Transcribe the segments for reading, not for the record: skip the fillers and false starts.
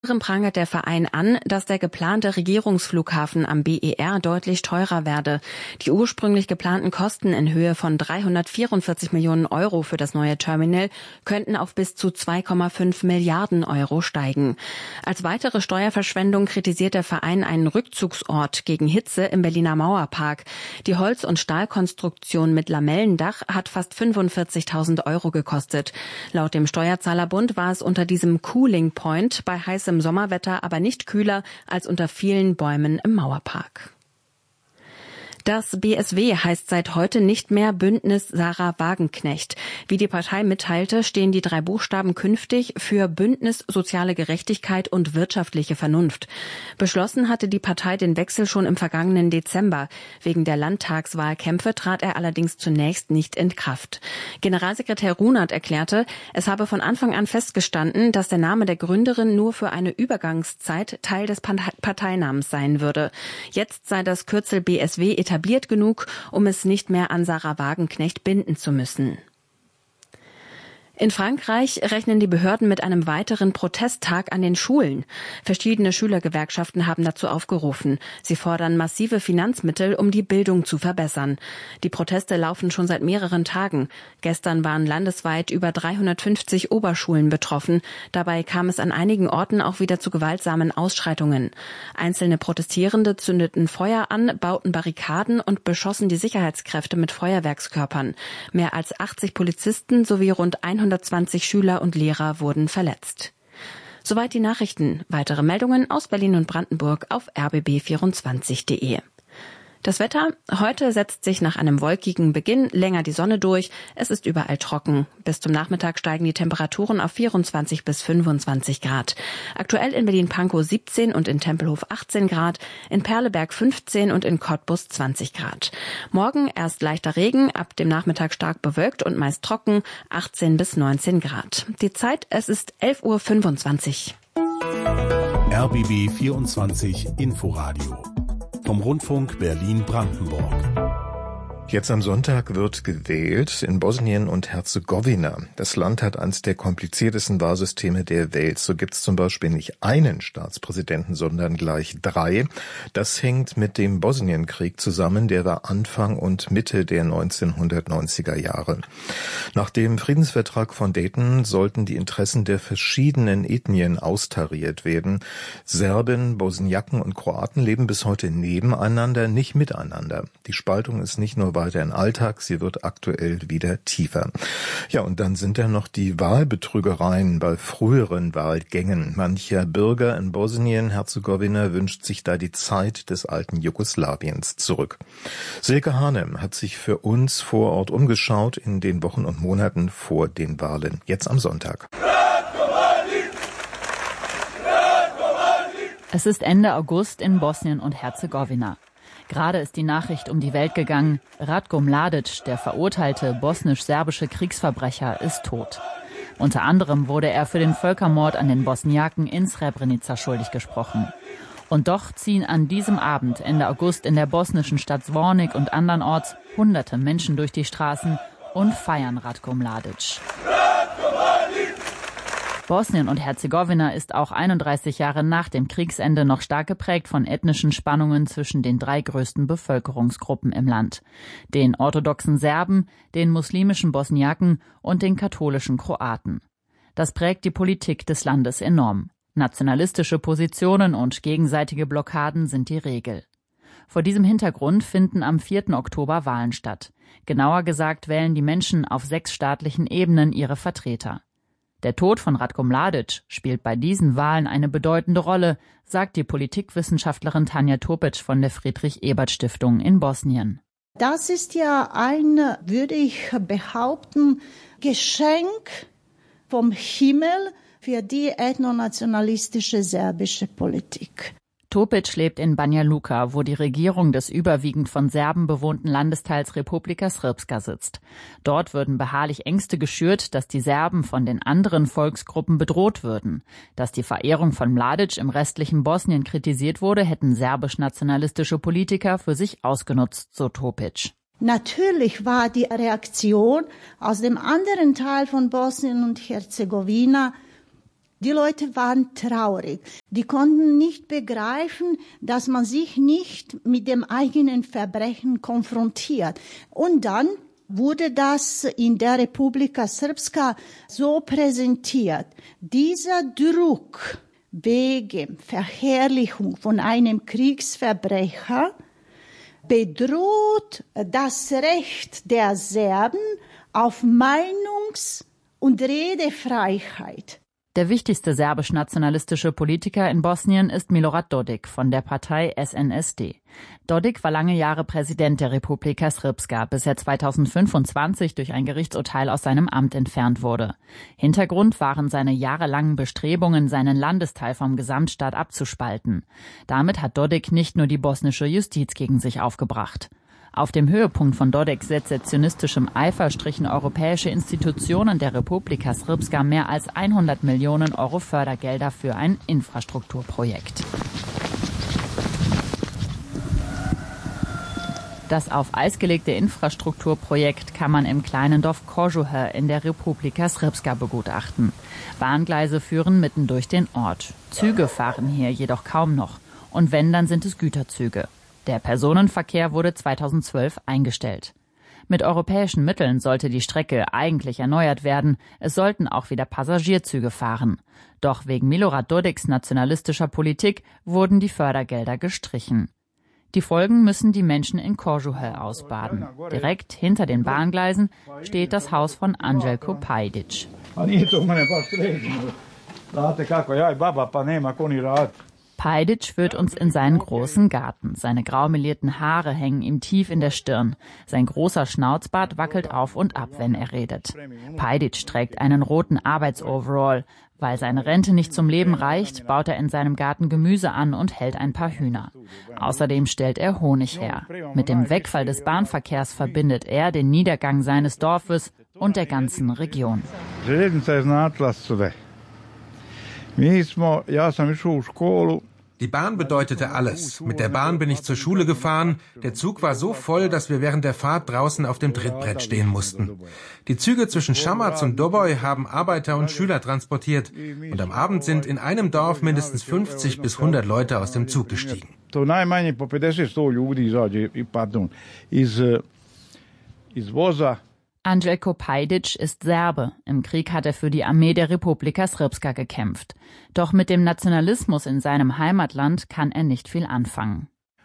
Prangert der Verein an, dass der geplante Regierungsflughafen am BER deutlich teurer werde. Die ursprünglich geplanten Kosten in Höhe von 344 Millionen Euro für das neue Terminal könnten auf bis zu 2,5 Milliarden Euro steigen. Als weitere Steuerverschwendung kritisiert der Verein einen Rückzugsort gegen Hitze im Berliner Mauerpark. Die Holz- und Stahlkonstruktion mit Lamellendach hat fast 45.000 Euro gekostet. Laut dem Steuerzahlerbund war es unter diesem Cooling Point bei heißem Sommerwetter aber nicht kühler als unter vielen Bäumen im Mauerpark. Das BSW heißt seit heute nicht mehr Bündnis Sarah Wagenknecht. Wie die Partei mitteilte, stehen die 3 Buchstaben künftig für Bündnis Soziale Gerechtigkeit und wirtschaftliche Vernunft. Beschlossen hatte die Partei den Wechsel schon im vergangenen Dezember. Wegen der Landtagswahlkämpfe trat er allerdings zunächst nicht in Kraft. Generalsekretär Runert erklärte, es habe von Anfang an festgestanden, dass der Name der Gründerin nur für eine Übergangszeit Teil des Parteinamens sein würde. Jetzt sei das Kürzel BSW etabliert genug, um es nicht mehr an Sarah Wagenknecht binden zu müssen. In Frankreich rechnen die Behörden mit einem weiteren Protesttag an den Schulen. Verschiedene Schülergewerkschaften haben dazu aufgerufen. Sie fordern massive Finanzmittel, um die Bildung zu verbessern. Die Proteste laufen schon seit mehreren Tagen. Gestern waren landesweit über 350 Oberschulen betroffen. Dabei kam es an einigen Orten auch wieder zu gewaltsamen Ausschreitungen. Einzelne Protestierende zündeten Feuer an, bauten Barrikaden und beschossen die Sicherheitskräfte mit Feuerwerkskörpern. Mehr als 80 Polizisten sowie rund 120 Schüler und Lehrer wurden verletzt. Soweit die Nachrichten. Weitere Meldungen aus Berlin und Brandenburg auf rbb24.de. Das Wetter: Heute setzt sich nach einem wolkigen Beginn länger die Sonne durch. Es ist überall trocken. Bis zum Nachmittag steigen die Temperaturen auf 24 bis 25 Grad. Aktuell in Berlin-Pankow 17 und in Tempelhof 18 Grad, in Perleberg 15 und in Cottbus 20 Grad. Morgen erst leichter Regen, ab dem Nachmittag stark bewölkt und meist trocken, 18 bis 19 Grad. Die Zeit: es ist 11:25 Uhr. RBB 24 Inforadio vom Rundfunk Berlin-Brandenburg. Jetzt am Sonntag wird gewählt in Bosnien und Herzegowina. Das Land hat eines der kompliziertesten Wahlsysteme der Welt. So gibt es zum Beispiel nicht einen Staatspräsidenten, sondern gleich 3. Das hängt mit dem Bosnienkrieg zusammen. Der war Anfang und Mitte der 1990er Jahre. Nach dem Friedensvertrag von Dayton sollten die Interessen der verschiedenen Ethnien austariert werden. Serben, Bosniaken und Kroaten leben bis heute nebeneinander, nicht miteinander. Die Spaltung ist nicht nur weiter ein Alltag, sie wird aktuell wieder tiefer. Ja, und dann sind da noch die Wahlbetrügereien bei früheren Wahlgängen. Mancher Bürger in Bosnien-Herzegowina wünscht sich da die Zeit des alten Jugoslawiens zurück. Silke Hahne hat sich für uns vor Ort umgeschaut in den Wochen und Monaten vor den Wahlen. Jetzt am Sonntag. Es ist Ende August in Bosnien und Herzegowina. Gerade ist die Nachricht um die Welt gegangen, Ratko Mladic, der verurteilte bosnisch-serbische Kriegsverbrecher, ist tot. Unter anderem wurde er für den Völkermord an den Bosniaken in Srebrenica schuldig gesprochen. Und doch ziehen an diesem Abend, Ende August, in der bosnischen Stadt Zvornik und andernorts hunderte Menschen durch die Straßen und feiern Ratko Mladic. Bosnien und Herzegowina ist auch 31 Jahre nach dem Kriegsende noch stark geprägt von ethnischen Spannungen zwischen den 3 größten Bevölkerungsgruppen im Land: den orthodoxen Serben, den muslimischen Bosniaken und den katholischen Kroaten. Das prägt die Politik des Landes enorm. Nationalistische Positionen und gegenseitige Blockaden sind die Regel. Vor diesem Hintergrund finden am 4. Oktober Wahlen statt. Genauer gesagt wählen die Menschen auf 6 staatlichen Ebenen ihre Vertreter. Der Tod von Ratko Mladic spielt bei diesen Wahlen eine bedeutende Rolle, sagt die Politikwissenschaftlerin Tanja Topic von der Friedrich-Ebert-Stiftung in Bosnien. Das ist ja ein, würde ich behaupten, Geschenk vom Himmel für die ethnonationalistische serbische Politik. Topic lebt in Banja Luka, wo die Regierung des überwiegend von Serben bewohnten Landesteils Republika Srpska sitzt. Dort würden beharrlich Ängste geschürt, dass die Serben von den anderen Volksgruppen bedroht würden. Dass die Verehrung von Mladic im restlichen Bosnien kritisiert wurde, hätten serbisch-nationalistische Politiker für sich ausgenutzt, so Topic. Natürlich war die Reaktion aus dem anderen Teil von Bosnien und Herzegowina Die Leute waren traurig. Die konnten nicht begreifen, dass man sich nicht mit dem eigenen Verbrechen konfrontiert. Und dann wurde das in der Republika Srpska so präsentiert. Dieser Druck wegen Verherrlichung von einem Kriegsverbrecher bedroht das Recht der Serben auf Meinungs- und Redefreiheit. Der wichtigste serbisch-nationalistische Politiker in Bosnien ist Milorad Dodik von der Partei SNSD. Dodik war lange Jahre Präsident der Republika Srpska, bis er 2025 durch ein Gerichtsurteil aus seinem Amt entfernt wurde. Hintergrund waren seine jahrelangen Bestrebungen, seinen Landesteil vom Gesamtstaat abzuspalten. Damit hat Dodik nicht nur die bosnische Justiz gegen sich aufgebracht. Auf dem Höhepunkt von Dodiks sezessionistischem Eifer strichen europäische Institutionen der Republika Srpska mehr als 100 Millionen Euro Fördergelder für ein Infrastrukturprojekt. Das auf Eis gelegte Infrastrukturprojekt kann man im kleinen Dorf Kožuhe in der Republika Srpska begutachten. Bahngleise führen mitten durch den Ort. Züge fahren hier jedoch kaum noch. Und wenn, dann sind es Güterzüge. Der Personenverkehr wurde 2012 eingestellt. Mit europäischen Mitteln sollte die Strecke eigentlich erneuert werden. Es sollten auch wieder Passagierzüge fahren. Doch wegen Milorad Dodiks nationalistischer Politik wurden die Fördergelder gestrichen. Die Folgen müssen die Menschen in Kožuhe ausbaden. Direkt hinter den Bahngleisen steht das Haus von Anđelko Pajdić. Pajdić führt uns in seinen großen Garten. Seine graumelierten Haare hängen ihm tief in der Stirn. Sein großer Schnauzbart wackelt auf und ab, wenn er redet. Pajdić trägt einen roten Arbeitsoverall. Weil seine Rente nicht zum Leben reicht, baut er in seinem Garten Gemüse an und hält ein paar Hühner. Außerdem stellt er Honig her. Mit dem Wegfall des Bahnverkehrs verbindet er den Niedergang seines Dorfes und der ganzen Region. Die Bahn bedeutete alles. Mit der Bahn bin ich zur Schule gefahren. Der Zug war so voll, dass wir während der Fahrt draußen auf dem Trittbrett stehen mussten. Die Züge zwischen Šamac und Doboj haben Arbeiter und Schüler transportiert. Und am Abend sind in einem Dorf mindestens 50 bis 100 Leute aus dem Zug gestiegen. Anđelko Pajdić ist Serbe. Im Krieg hat er für die Armee der Republika Srpska gekämpft. Doch mit dem Nationalismus in seinem Heimatland kann er nicht viel anfangen.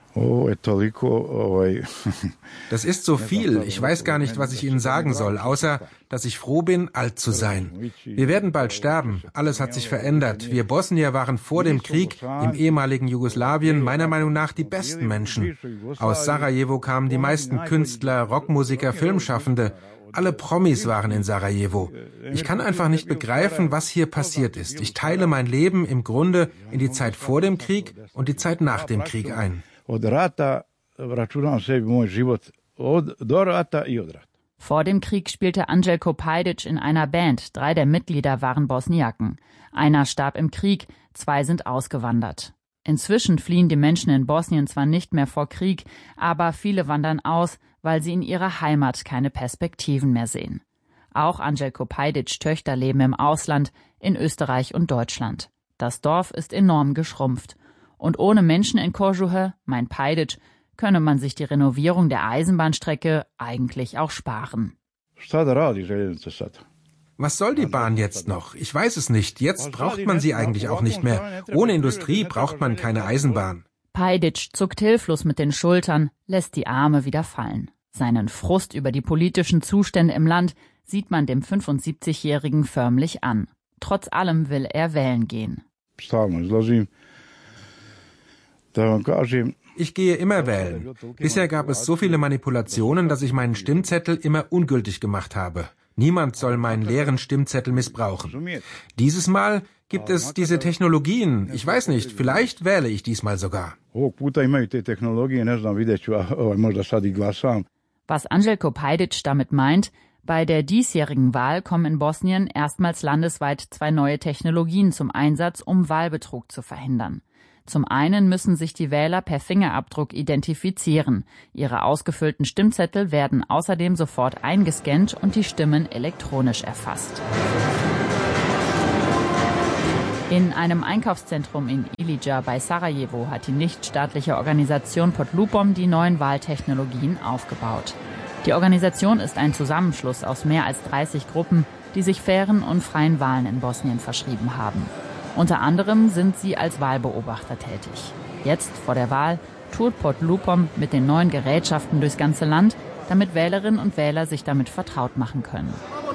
Das ist so viel. Ich weiß gar nicht, was ich Ihnen sagen soll, außer, dass ich froh bin, alt zu sein. Wir werden bald sterben. Alles hat sich verändert. Wir Bosnier waren vor dem Krieg im ehemaligen Jugoslawien meiner Meinung nach die besten Menschen. Aus Sarajevo kamen die meisten Künstler, Rockmusiker, Filmschaffende. Alle Promis waren in Sarajevo. Ich kann einfach nicht begreifen, was hier passiert ist. Ich teile mein Leben im Grunde in die Zeit vor dem Krieg und die Zeit nach dem Krieg ein. Vor dem Krieg spielte Anđelko Pajdić in einer Band. 3 der Mitglieder waren Bosniaken. Einer starb im Krieg, 2 sind ausgewandert. Inzwischen fliehen die Menschen in Bosnien zwar nicht mehr vor Krieg, aber viele wandern aus, weil sie in ihrer Heimat keine Perspektiven mehr sehen. Auch Anđelko Pajdić Töchter leben im Ausland, in Österreich und Deutschland. Das Dorf ist enorm geschrumpft. Und ohne Menschen in Kožuhe, meint Pajdić, könne man sich die Renovierung der Eisenbahnstrecke eigentlich auch sparen. Was soll die Bahn jetzt noch? Ich weiß es nicht. Jetzt braucht man sie eigentlich auch nicht mehr. Ohne Industrie braucht man keine Eisenbahn. Pajdić zuckt hilflos mit den Schultern, lässt die Arme wieder fallen. Seinen Frust über die politischen Zustände im Land sieht man dem 75-Jährigen förmlich an. Trotz allem will er wählen gehen. Ich gehe immer wählen. Bisher gab es so viele Manipulationen, dass ich meinen Stimmzettel immer ungültig gemacht habe. Niemand soll meinen leeren Stimmzettel missbrauchen. Dieses Mal gibt es diese Technologien. Ich weiß nicht, vielleicht wähle ich diesmal sogar. Was Anđelko Pajdić damit meint, bei der diesjährigen Wahl kommen in Bosnien erstmals landesweit 2 neue Technologien zum Einsatz, um Wahlbetrug zu verhindern. Zum einen müssen sich die Wähler per Fingerabdruck identifizieren. Ihre ausgefüllten Stimmzettel werden außerdem sofort eingescannt und die Stimmen elektronisch erfasst. In einem Einkaufszentrum in Ilidža bei Sarajevo hat die nichtstaatliche Organisation Podlupom die neuen Wahltechnologien aufgebaut. Die Organisation ist ein Zusammenschluss aus mehr als 30 Gruppen, die sich fairen und freien Wahlen in Bosnien verschrieben haben. Unter anderem sind sie als Wahlbeobachter tätig. Jetzt, vor der Wahl, tourt Podlupom mit den neuen Gerätschaften durchs ganze Land, damit Wählerinnen und Wähler sich damit vertraut machen können.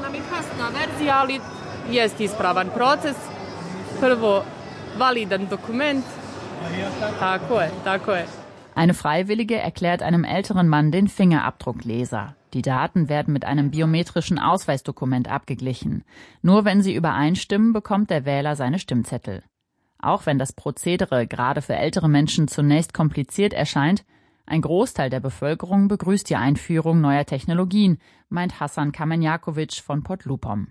Eine Freiwillige erklärt einem älteren Mann den Fingerabdruckleser. Die Daten werden mit einem biometrischen Ausweisdokument abgeglichen. Nur wenn sie übereinstimmen, bekommt der Wähler seine Stimmzettel. Auch wenn das Prozedere gerade für ältere Menschen zunächst kompliziert erscheint, ein Großteil der Bevölkerung begrüßt die Einführung neuer Technologien, meint Hasan Kamenjakovic von Podlupom.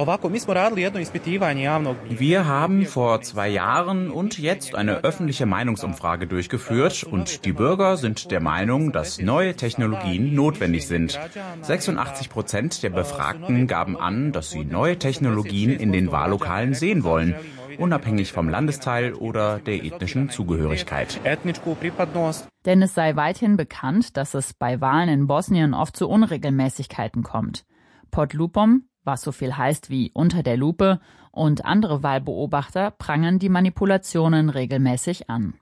Wir haben vor 2 Jahren und jetzt eine öffentliche Meinungsumfrage durchgeführt und die Bürger sind der Meinung, dass neue Technologien notwendig sind. 86% der Befragten gaben an, dass sie neue Technologien in den Wahllokalen sehen wollen, unabhängig vom Landesteil oder der ethnischen Zugehörigkeit. Denn es sei weithin bekannt, dass es bei Wahlen in Bosnien oft zu Unregelmäßigkeiten kommt. Podlupom, was so viel heißt wie unter der Lupe, und andere Wahlbeobachter prangern die Manipulationen regelmäßig an.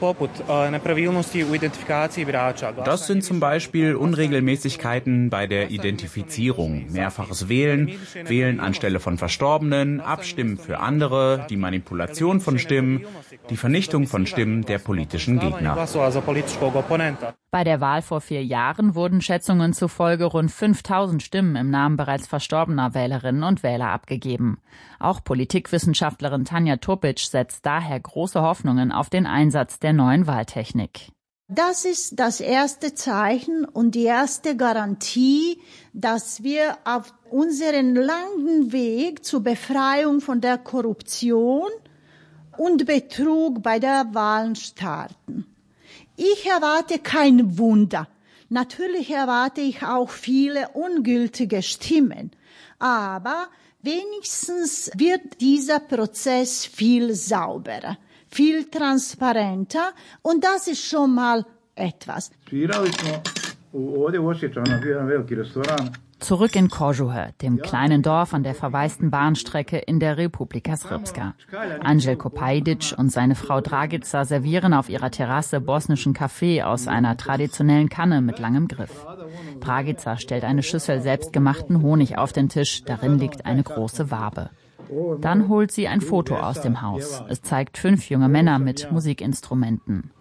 Das sind zum Beispiel Unregelmäßigkeiten bei der Identifizierung, mehrfaches Wählen, Wählen anstelle von Verstorbenen, Abstimmen für andere, die Manipulation von Stimmen, die Vernichtung von Stimmen der politischen Gegner. Bei der Wahl vor 4 Jahren wurden Schätzungen zufolge rund 5000 Stimmen im Namen bereits verstorbener Wählerinnen und Wähler abgegeben. Auch Politikwissenschaftlerin Tanja Topic setzt daher große Hoffnungen auf den Einsatz der neuen Wahltechnik. Das ist das erste Zeichen und die erste Garantie, dass wir auf unseren langen Weg zur Befreiung von der Korruption und Betrug bei der Wahl starten. Ich erwarte kein Wunder. Natürlich erwarte ich auch viele ungültige Stimmen. Aber wenigstens wird dieser Prozess viel sauberer, viel transparenter und das ist schon mal etwas. Zurück in Kožuhe, dem kleinen Dorf an der verwaisten Bahnstrecke in der Republika Srpska. Anđelko Pajdić und seine Frau Dragica servieren auf ihrer Terrasse bosnischen Kaffee aus einer traditionellen Kanne mit langem Griff. Dragica stellt eine Schüssel selbstgemachten Honig auf den Tisch, darin liegt eine große Wabe. Dann holt sie ein Foto aus dem Haus. Es zeigt 5 junge Männer mit Musikinstrumenten.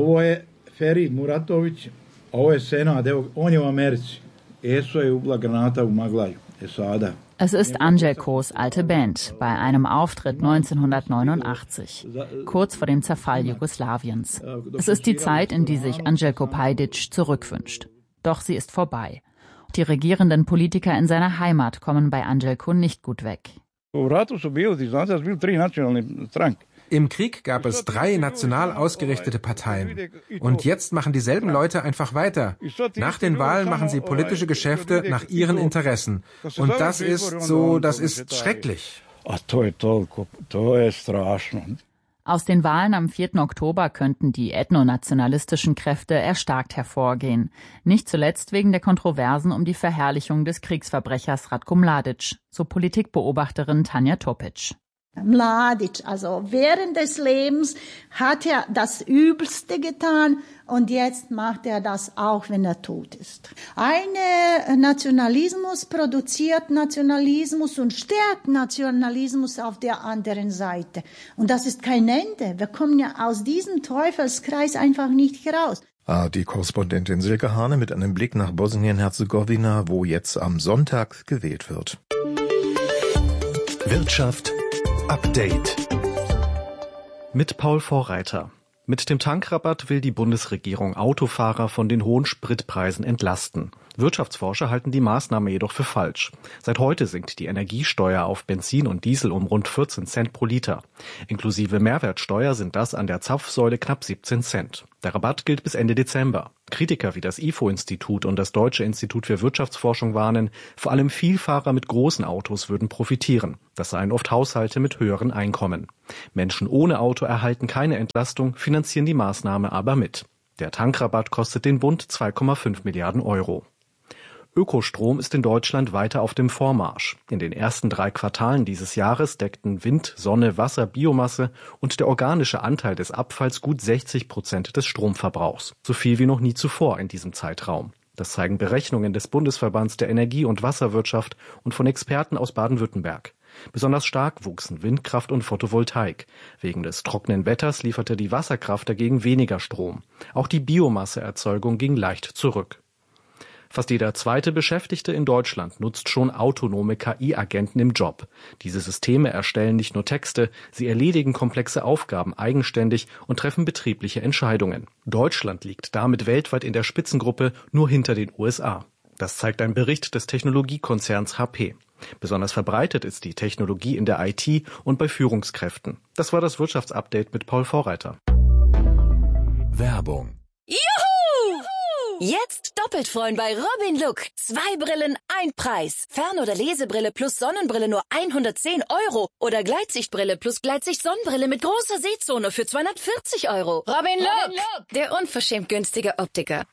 Es ist Anđelkos alte Band bei einem Auftritt 1989, kurz vor dem Zerfall Jugoslawiens. Es ist die Zeit, in die sich Anđelko Pajdić zurückwünscht. Doch sie ist vorbei. Die regierenden Politiker in seiner Heimat kommen bei Anđelko nicht gut weg. Im Krieg gab es 3 national ausgerichtete Parteien. Und jetzt machen dieselben Leute einfach weiter. Nach den Wahlen machen sie politische Geschäfte nach ihren Interessen. Und das ist schrecklich. Aus den Wahlen am 4. Oktober könnten die ethnonationalistischen Kräfte erstarkt hervorgehen. Nicht zuletzt wegen der Kontroversen um die Verherrlichung des Kriegsverbrechers Ratko Mladić, so Politikbeobachterin Tanja Topic. Mladić, also während des Lebens hat er das Übelste getan und jetzt macht er das auch, wenn er tot ist. Ein Nationalismus produziert Nationalismus und stärkt Nationalismus auf der anderen Seite. Und das ist kein Ende. Wir kommen ja aus diesem Teufelskreis einfach nicht heraus. Die Korrespondentin Silke Hane mit einem Blick nach Bosnien-Herzegowina, wo jetzt am Sonntag gewählt wird. Wirtschaft Update mit Paul Vorreiter. Mit dem Tankrabatt will die Bundesregierung Autofahrer von den hohen Spritpreisen entlasten. Wirtschaftsforscher halten die Maßnahme jedoch für falsch. Seit heute sinkt die Energiesteuer auf Benzin und Diesel um rund 14 Cent pro Liter. Inklusive Mehrwertsteuer sind das an der Zapfsäule knapp 17 Cent. Der Rabatt gilt bis Ende Dezember. Kritiker wie das IFO-Institut und das Deutsche Institut für Wirtschaftsforschung warnen, vor allem Vielfahrer mit großen Autos würden profitieren. Das seien oft Haushalte mit höheren Einkommen. Menschen ohne Auto erhalten keine Entlastung, finanzieren die Maßnahme aber mit. Der Tankrabatt kostet den Bund 2,5 Milliarden Euro. Ökostrom ist in Deutschland weiter auf dem Vormarsch. In den ersten 3 Quartalen dieses Jahres deckten Wind, Sonne, Wasser, Biomasse und der organische Anteil des Abfalls gut 60% des Stromverbrauchs. So viel wie noch nie zuvor in diesem Zeitraum. Das zeigen Berechnungen des Bundesverbands der Energie- und Wasserwirtschaft und von Experten aus Baden-Württemberg. Besonders stark wuchsen Windkraft und Photovoltaik. Wegen des trockenen Wetters lieferte die Wasserkraft dagegen weniger Strom. Auch die Biomasseerzeugung ging leicht zurück. Fast jeder zweite Beschäftigte in Deutschland nutzt schon autonome KI-Agenten im Job. Diese Systeme erstellen nicht nur Texte, sie erledigen komplexe Aufgaben eigenständig und treffen betriebliche Entscheidungen. Deutschland liegt damit weltweit in der Spitzengruppe, nur hinter den USA. Das zeigt ein Bericht des Technologiekonzerns HP. Besonders verbreitet ist die Technologie in der IT und bei Führungskräften. Das war das Wirtschaftsupdate mit Paul Vorreiter. Werbung. Juhu! Jetzt doppelt freuen bei Robin Look. 2 Brillen, 1 Preis. Fern- oder Lesebrille plus Sonnenbrille nur 110 € oder Gleitsichtbrille plus Gleitsicht-Sonnenbrille mit großer Sehzone für 240 €. Robin Look, der unverschämt günstige Optiker.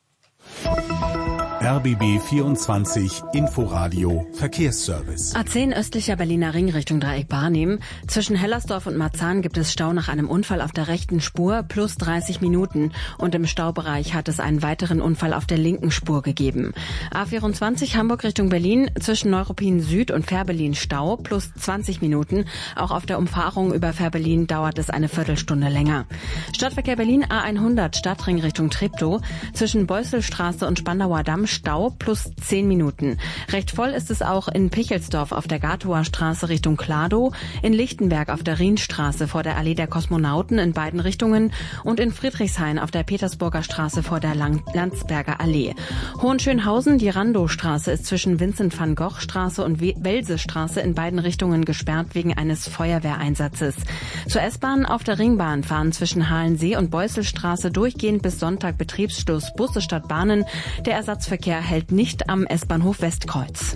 RBB 24 Inforadio Verkehrsservice. A10 östlicher Berliner Ring Richtung Dreieck Barnim. Zwischen Hellersdorf und Marzahn gibt es Stau nach einem Unfall auf der rechten Spur plus 30 Minuten. Und im Staubereich hat es einen weiteren Unfall auf der linken Spur gegeben. A24 Hamburg Richtung Berlin. Zwischen Neuruppin Süd und Fährberlin Stau plus 20 Minuten. Auch auf der Umfahrung über Fährberlin dauert es eine Viertelstunde länger. Stadtverkehr Berlin A100 Stadtring Richtung Treptow. Zwischen Beusselstraße und Spandauer Damm Stau plus 10 Minuten. Recht voll ist es auch in Pichelsdorf auf der Gatower Straße Richtung Kladow, in Lichtenberg auf der Rienstraße vor der Allee der Kosmonauten in beiden Richtungen und in Friedrichshain auf der Petersburger Straße vor der Landsberger Allee. Hohenschönhausen, die Randow-Straße ist zwischen Vincent van Gogh Straße und Welse-Straße in beiden Richtungen gesperrt wegen eines Feuerwehreinsatzes. Zur S-Bahn auf der Ringbahn fahren zwischen Halensee und Beusselstraße durchgehend bis Sonntag Betriebsschluss Busse statt Bahnen. Der Ersatzverkehr hält nicht am S-Bahnhof Westkreuz.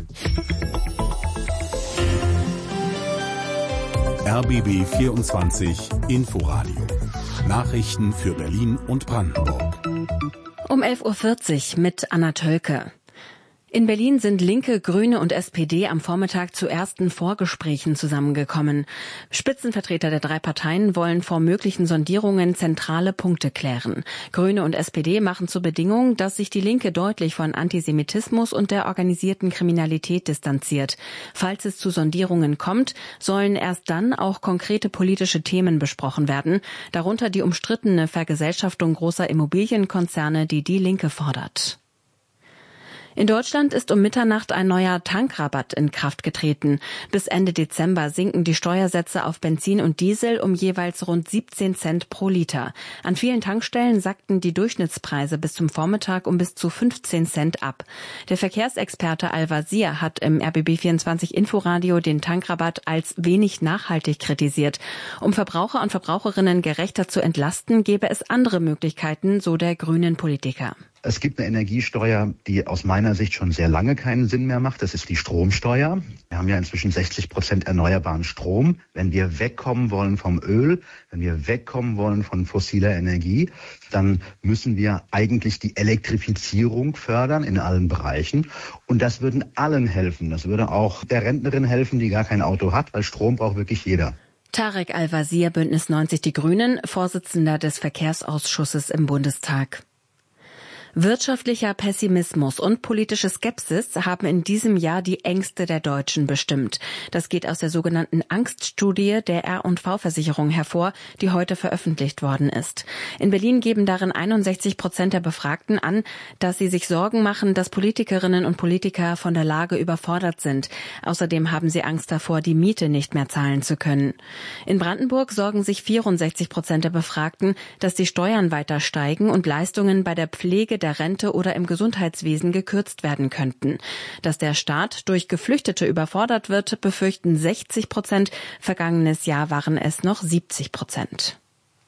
RBB 24 Inforadio. Nachrichten für Berlin und Brandenburg. Um 11:40 Uhr mit Anna Tölke. In Berlin sind Linke, Grüne und SPD am Vormittag zu ersten Vorgesprächen zusammengekommen. Spitzenvertreter der 3 Parteien wollen vor möglichen Sondierungen zentrale Punkte klären. Grüne und SPD machen zur Bedingung, dass sich die Linke deutlich von Antisemitismus und der organisierten Kriminalität distanziert. Falls es zu Sondierungen kommt, sollen erst dann auch konkrete politische Themen besprochen werden, darunter die umstrittene Vergesellschaftung großer Immobilienkonzerne, die die Linke fordert. In Deutschland ist um Mitternacht ein neuer Tankrabatt in Kraft getreten. Bis Ende Dezember sinken die Steuersätze auf Benzin und Diesel um jeweils rund 17 Cent pro Liter. An vielen Tankstellen sackten die Durchschnittspreise bis zum Vormittag um bis zu 15 Cent ab. Der Verkehrsexperte Al-Wazir hat im RBB24 Inforadio den Tankrabatt als wenig nachhaltig kritisiert. Um Verbraucher und Verbraucherinnen gerechter zu entlasten, gäbe es andere Möglichkeiten, so der grünen Politiker. Es gibt eine Energiesteuer, die aus meiner Sicht schon sehr lange keinen Sinn mehr macht. Das ist die Stromsteuer. Wir haben ja inzwischen 60% erneuerbaren Strom. Wenn wir wegkommen wollen vom Öl, wenn wir wegkommen wollen von fossiler Energie, dann müssen wir eigentlich die Elektrifizierung fördern in allen Bereichen. Und das würden allen helfen. Das würde auch der Rentnerin helfen, die gar kein Auto hat, weil Strom braucht wirklich jeder. Tarek Al-Wazir, Bündnis 90 Die Grünen, Vorsitzender des Verkehrsausschusses im Bundestag. Wirtschaftlicher Pessimismus und politische Skepsis haben in diesem Jahr die Ängste der Deutschen bestimmt. Das geht aus der sogenannten Angststudie der R&V-Versicherung hervor, die heute veröffentlicht worden ist. In Berlin geben darin 61% der Befragten an, dass sie sich Sorgen machen, dass Politikerinnen und Politiker von der Lage überfordert sind. Außerdem haben sie Angst davor, die Miete nicht mehr zahlen zu können. In Brandenburg sorgen sich 64% der Befragten, dass die Steuern weiter steigen und Leistungen bei der Pflege, der der Rente oder im Gesundheitswesen gekürzt werden könnten. Dass der Staat durch Geflüchtete überfordert wird, befürchten 60%. Vergangenes Jahr waren es noch 70%.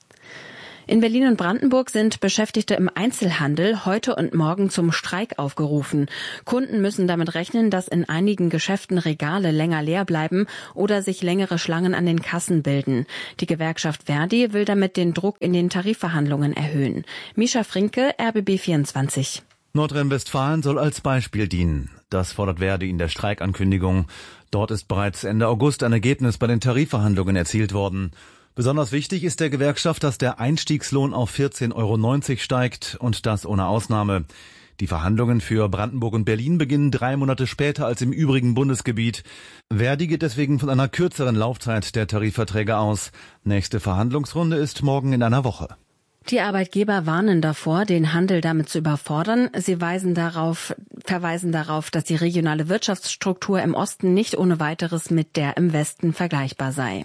In Berlin und Brandenburg sind Beschäftigte im Einzelhandel heute und morgen zum Streik aufgerufen. Kunden müssen damit rechnen, dass in einigen Geschäften Regale länger leer bleiben oder sich längere Schlangen an den Kassen bilden. Die Gewerkschaft Verdi will damit den Druck in den Tarifverhandlungen erhöhen. Mischa Frinke, RBB24. Nordrhein-Westfalen soll als Beispiel dienen. Das fordert Verdi in der Streikankündigung. Dort ist bereits Ende August ein Ergebnis bei den Tarifverhandlungen erzielt worden. Besonders wichtig ist der Gewerkschaft, dass der Einstiegslohn auf 14,90 € steigt und das ohne Ausnahme. Die Verhandlungen für Brandenburg und Berlin beginnen 3 Monate später als im übrigen Bundesgebiet. Verdi geht deswegen von einer kürzeren Laufzeit der Tarifverträge aus. Nächste Verhandlungsrunde ist morgen in einer Woche. Die Arbeitgeber warnen davor, den Handel damit zu überfordern. Sie verweisen darauf, dass die regionale Wirtschaftsstruktur im Osten nicht ohne weiteres mit der im Westen vergleichbar sei.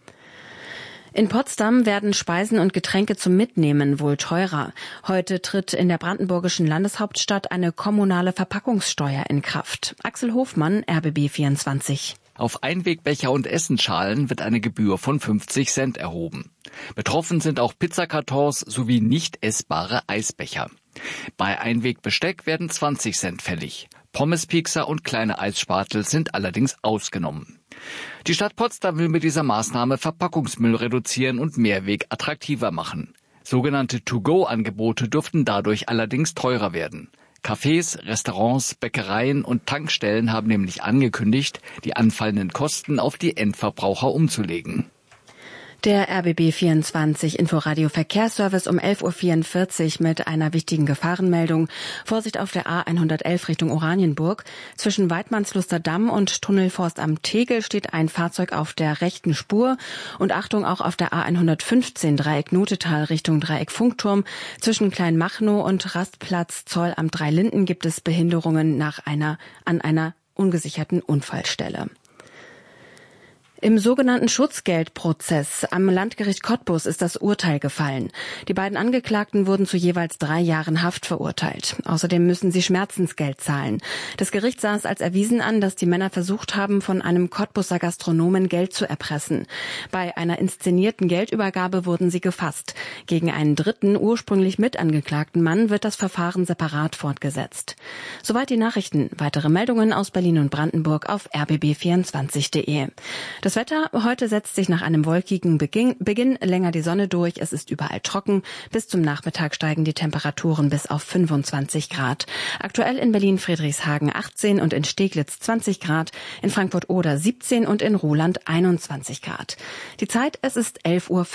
In Potsdam werden Speisen und Getränke zum Mitnehmen wohl teurer. Heute tritt in der brandenburgischen Landeshauptstadt eine kommunale Verpackungssteuer in Kraft. Axel Hofmann, RBB24. Auf Einwegbecher und Essensschalen wird eine Gebühr von 50 Cent erhoben. Betroffen sind auch Pizzakartons sowie nicht essbare Eisbecher. Bei Einwegbesteck werden 20 Cent fällig. Pommespiekser und kleine Eisspatel sind allerdings ausgenommen. Die Stadt Potsdam will mit dieser Maßnahme Verpackungsmüll reduzieren und Mehrweg attraktiver machen. Sogenannte To-Go-Angebote dürften dadurch allerdings teurer werden. Cafés, Restaurants, Bäckereien und Tankstellen haben nämlich angekündigt, die anfallenden Kosten auf die Endverbraucher umzulegen. Der RBB24 Inforadio Verkehrsservice um 11:44 Uhr mit einer wichtigen Gefahrenmeldung. Vorsicht auf der A111 Richtung Oranienburg. Zwischen Weidmannsluster Damm und Tunnelforst am Tegel steht ein Fahrzeug auf der rechten Spur. Und Achtung, auch auf der A115 Dreieck Notetal Richtung Dreieck Funkturm. Zwischen Kleinmachnow und Rastplatz Zoll am Dreilinden gibt es Behinderungen an einer ungesicherten Unfallstelle. Im sogenannten Schutzgeldprozess am Landgericht Cottbus ist das Urteil gefallen. Die beiden Angeklagten wurden zu jeweils 3 Jahren Haft verurteilt. Außerdem müssen sie Schmerzensgeld zahlen. Das Gericht sah es als erwiesen an, dass die Männer versucht haben, von einem Cottbuser Gastronomen Geld zu erpressen. Bei einer inszenierten Geldübergabe wurden sie gefasst. Gegen einen dritten, ursprünglich mitangeklagten Mann wird das Verfahren separat fortgesetzt. Soweit die Nachrichten. Weitere Meldungen aus Berlin und Brandenburg auf rbb24.de. Das Wetter, heute setzt sich nach einem wolkigen Beginn länger die Sonne durch. Es ist überall trocken. Bis zum Nachmittag steigen die Temperaturen bis auf 25 Grad. Aktuell in Berlin-Friedrichshagen 18 und in Steglitz 20 Grad, in Frankfurt-Oder 17 und in Ruhland 21 Grad. Die Zeit, es ist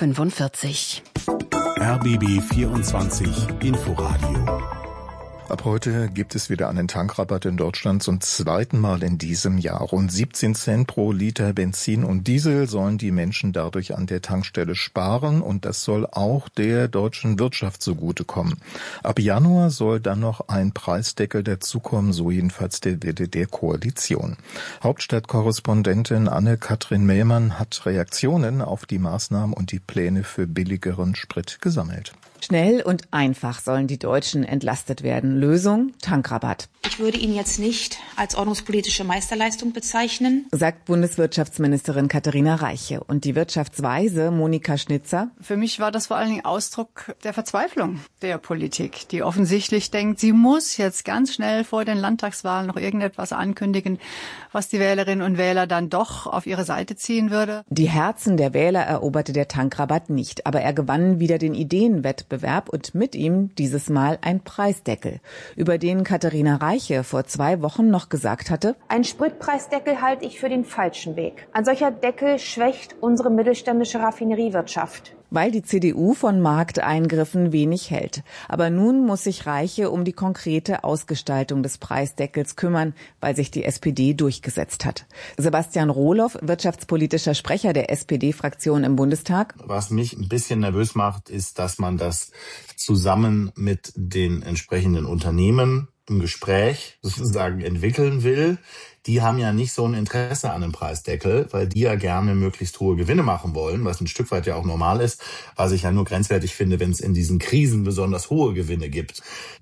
11:45 Uhr. RBB 24 Inforadio. Ab heute gibt es wieder einen Tankrabatt in Deutschland zum zweiten Mal in diesem Jahr. Rund 17 Cent pro Liter Benzin und Diesel sollen die Menschen dadurch an der Tankstelle sparen und das soll auch der deutschen Wirtschaft zugutekommen. Ab Januar soll dann noch ein Preisdeckel dazukommen, so jedenfalls der Wille der Koalition. Hauptstadtkorrespondentin Anne-Kathrin Mehlmann hat Reaktionen auf die Maßnahmen und die Pläne für billigeren Sprit gesammelt. Schnell und einfach sollen die Deutschen entlastet werden. Lösung: Tankrabatt. Ich würde ihn jetzt nicht als ordnungspolitische Meisterleistung bezeichnen, sagt Bundeswirtschaftsministerin Katharina Reiche. Und die Wirtschaftsweise Monika Schnitzer: Für mich war das vor allen Dingen Ausdruck der Verzweiflung der Politik, die offensichtlich denkt, sie muss jetzt ganz schnell vor den Landtagswahlen noch irgendetwas ankündigen, was die Wählerinnen und Wähler dann doch auf ihre Seite ziehen würde. Die Herzen der Wähler eroberte der Tankrabatt nicht, aber er gewann wieder den Ideenwettbewerb und mit ihm dieses Mal ein Preisdeckel, über den Katharina Reiche vor 2 Wochen noch gesagt hatte: Ein Spritpreisdeckel halte ich für den falschen Weg. Ein solcher Deckel schwächt unsere mittelständische Raffineriewirtschaft. Weil die CDU von Markteingriffen wenig hält. Aber nun muss sich Reiche um die konkrete Ausgestaltung des Preisdeckels kümmern, weil sich die SPD durchgesetzt hat. Sebastian Rohloff, wirtschaftspolitischer Sprecher der SPD-Fraktion im Bundestag: Was mich ein bisschen nervös macht, ist, dass man das zusammen mit den entsprechenden Unternehmen im Gespräch sozusagen entwickeln will, die haben ja nicht so ein Interesse an einem Preisdeckel, weil die ja gerne möglichst hohe Gewinne machen wollen, was ein Stück weit ja auch normal ist, was ich ja nur grenzwertig finde, wenn es in diesen Krisen besonders hohe Gewinne gibt.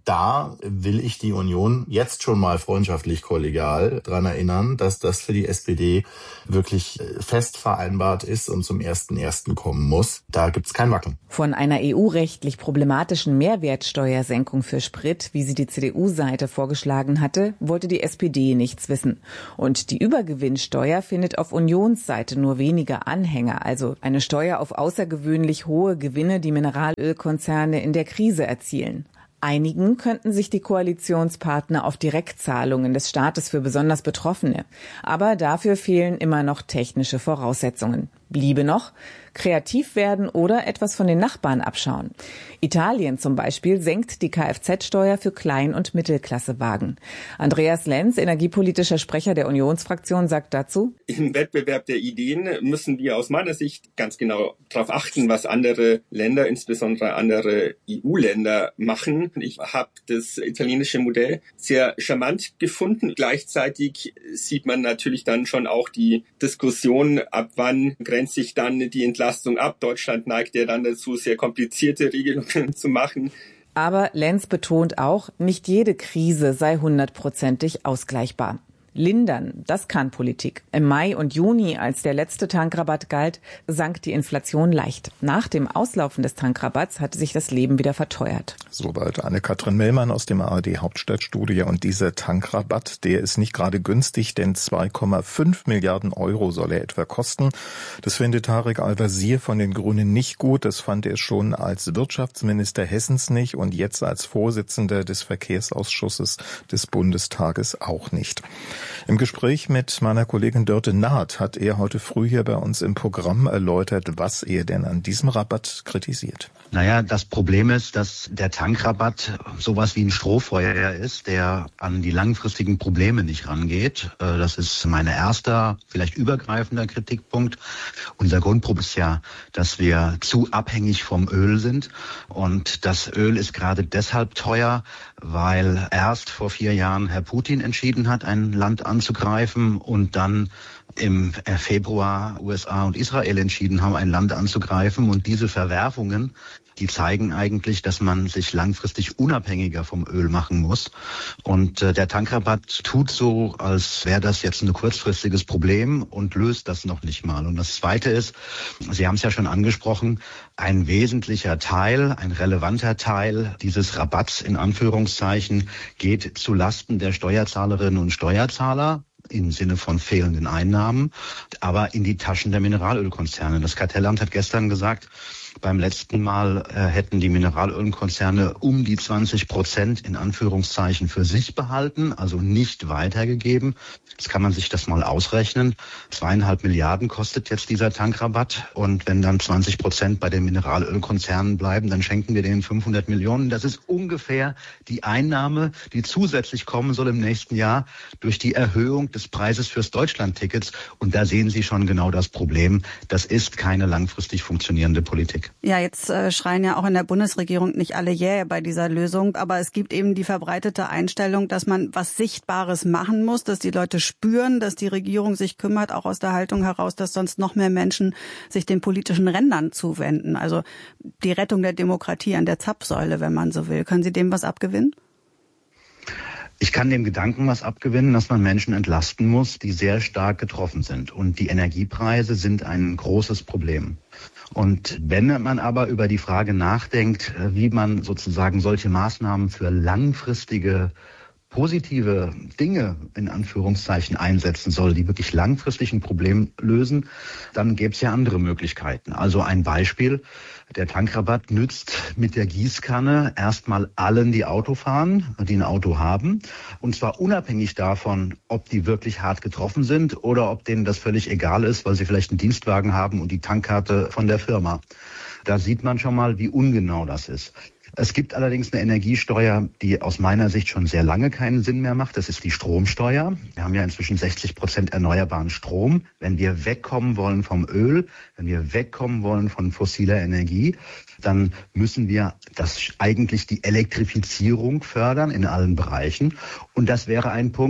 Da will ich die Union jetzt schon mal freundschaftlich kollegial daran erinnern, dass das für die SPD wirklich fest vereinbart ist und zum 1.1. kommen muss. Da gibt's kein Wackeln. Von einer EU-rechtlich problematischen Mehrwertsteuersenkung für Sprit, wie sie die CDU-Seite vorgeschlagen hatte, wollte die SPD nichts wissen. Und die Übergewinnsteuer findet auf Unionsseite nur wenige Anhänger, also eine Steuer auf außergewöhnlich hohe Gewinne, die Mineralölkonzerne in der Krise erzielen. Einigen könnten sich die Koalitionspartner auf Direktzahlungen des Staates für besonders Betroffene. Aber dafür fehlen immer noch technische Voraussetzungen. Bliebe noch kreativ werden oder etwas von den Nachbarn abschauen. Italien zum Beispiel senkt die Kfz-Steuer für Klein- und Mittelklassewagen. Andreas Lenz, energiepolitischer Sprecher der Unionsfraktion, sagt dazu: Im Wettbewerb der Ideen müssen wir aus meiner Sicht ganz genau darauf achten, was andere Länder, insbesondere andere EU-Länder, machen. Ich habe das italienische Modell sehr charmant gefunden. Gleichzeitig sieht man natürlich dann schon auch die Diskussion, ab wann grenzt sich dann die Entlastung ab. Deutschland neigt ja dann dazu, sehr komplizierte Regelungen zu machen. Aber Lenz betont auch, nicht jede Krise sei 100%ig ausgleichbar. Lindern, das kann Politik. Im Mai und Juni, als der letzte Tankrabatt galt, sank die Inflation leicht. Nach dem Auslaufen des Tankrabatts hatte sich das Leben wieder verteuert. Soweit Anne-Kathrin Mellmann aus dem ARD-Hauptstadtstudio. Und dieser Tankrabatt, der ist nicht gerade günstig, denn 2,5 Milliarden Euro soll er etwa kosten. Das findet Tarek Al-Wazir von den Grünen nicht gut. Das fand er schon als Wirtschaftsminister Hessens nicht und jetzt als Vorsitzender des Verkehrsausschusses des Bundestages auch nicht. Im Gespräch mit meiner Kollegin Dörte Naht hat er heute früh hier bei uns im Programm erläutert, was er denn an diesem Rabatt kritisiert. Naja, das Problem ist, dass der Tankrabatt sowas wie ein Strohfeuer ist, der an die langfristigen Probleme nicht rangeht. Das ist mein erster, vielleicht übergreifender Kritikpunkt. Unser Grundproblem ist ja, dass wir zu abhängig vom Öl sind. Und das Öl ist gerade deshalb teuer, weil erst vor 4 Jahren Herr Putin entschieden hat, ein Land anzugreifen und dann im Februar USA und Israel entschieden haben, ein Land anzugreifen. Und diese Verwerfungen, die zeigen eigentlich, dass man sich langfristig unabhängiger vom Öl machen muss. Und der Tankrabatt tut so, als wäre das jetzt ein kurzfristiges Problem und löst das noch nicht mal. Und das Zweite ist, Sie haben es ja schon angesprochen, ein wesentlicher Teil, ein relevanter Teil dieses Rabatts in Anführungszeichen geht zu Lasten der Steuerzahlerinnen und Steuerzahler im Sinne von fehlenden Einnahmen, aber in die Taschen der Mineralölkonzerne. Das Kartellamt hat gestern gesagt, beim letzten Mal hätten die Mineralölkonzerne um die 20% in Anführungszeichen für sich behalten, also nicht weitergegeben. Jetzt kann man sich das mal ausrechnen. 2,5 Milliarden kostet jetzt dieser Tankrabatt. Und wenn dann 20% bei den Mineralölkonzernen bleiben, dann schenken wir denen 500 Millionen. Das ist ungefähr die Einnahme, die zusätzlich kommen soll im nächsten Jahr durch die Erhöhung des Preises fürs Deutschlandtickets. Und da sehen Sie schon genau das Problem. Das ist keine langfristig funktionierende Politik. Ja, jetzt schreien ja auch in der Bundesregierung nicht alle jäh bei dieser Lösung, aber es gibt eben die verbreitete Einstellung, dass man was Sichtbares machen muss, dass die Leute spüren, dass die Regierung sich kümmert, auch aus der Haltung heraus, dass sonst noch mehr Menschen sich den politischen Rändern zuwenden. Also die Rettung der Demokratie an der Zapfsäule, wenn man so will. Können Sie dem was abgewinnen? Ich kann dem Gedanken was abgewinnen, dass man Menschen entlasten muss, die sehr stark getroffen sind. Und die Energiepreise sind ein großes Problem. Und wenn man aber über die Frage nachdenkt, wie man sozusagen solche Maßnahmen für langfristige positive Dinge in Anführungszeichen einsetzen soll, die wirklich langfristig ein Problem lösen, dann gäbe es ja andere Möglichkeiten. Also ein Beispiel, der Tankrabatt nützt mit der Gießkanne erstmal allen, die Auto fahren, die ein Auto haben. Und zwar unabhängig davon, ob die wirklich hart getroffen sind oder ob denen das völlig egal ist, weil sie vielleicht einen Dienstwagen haben und die Tankkarte von der Firma. Da sieht man schon mal, wie ungenau das ist. Es gibt allerdings eine Energiesteuer, die aus meiner Sicht schon sehr lange keinen Sinn mehr macht. Das ist die Stromsteuer. Wir haben ja inzwischen 60% erneuerbaren Strom. Wenn wir wegkommen wollen vom Öl, wenn wir wegkommen wollen von fossiler Energie, dann müssen wir eigentlich die Elektrifizierung fördern in allen Bereichen. Und das wäre ein Punkt,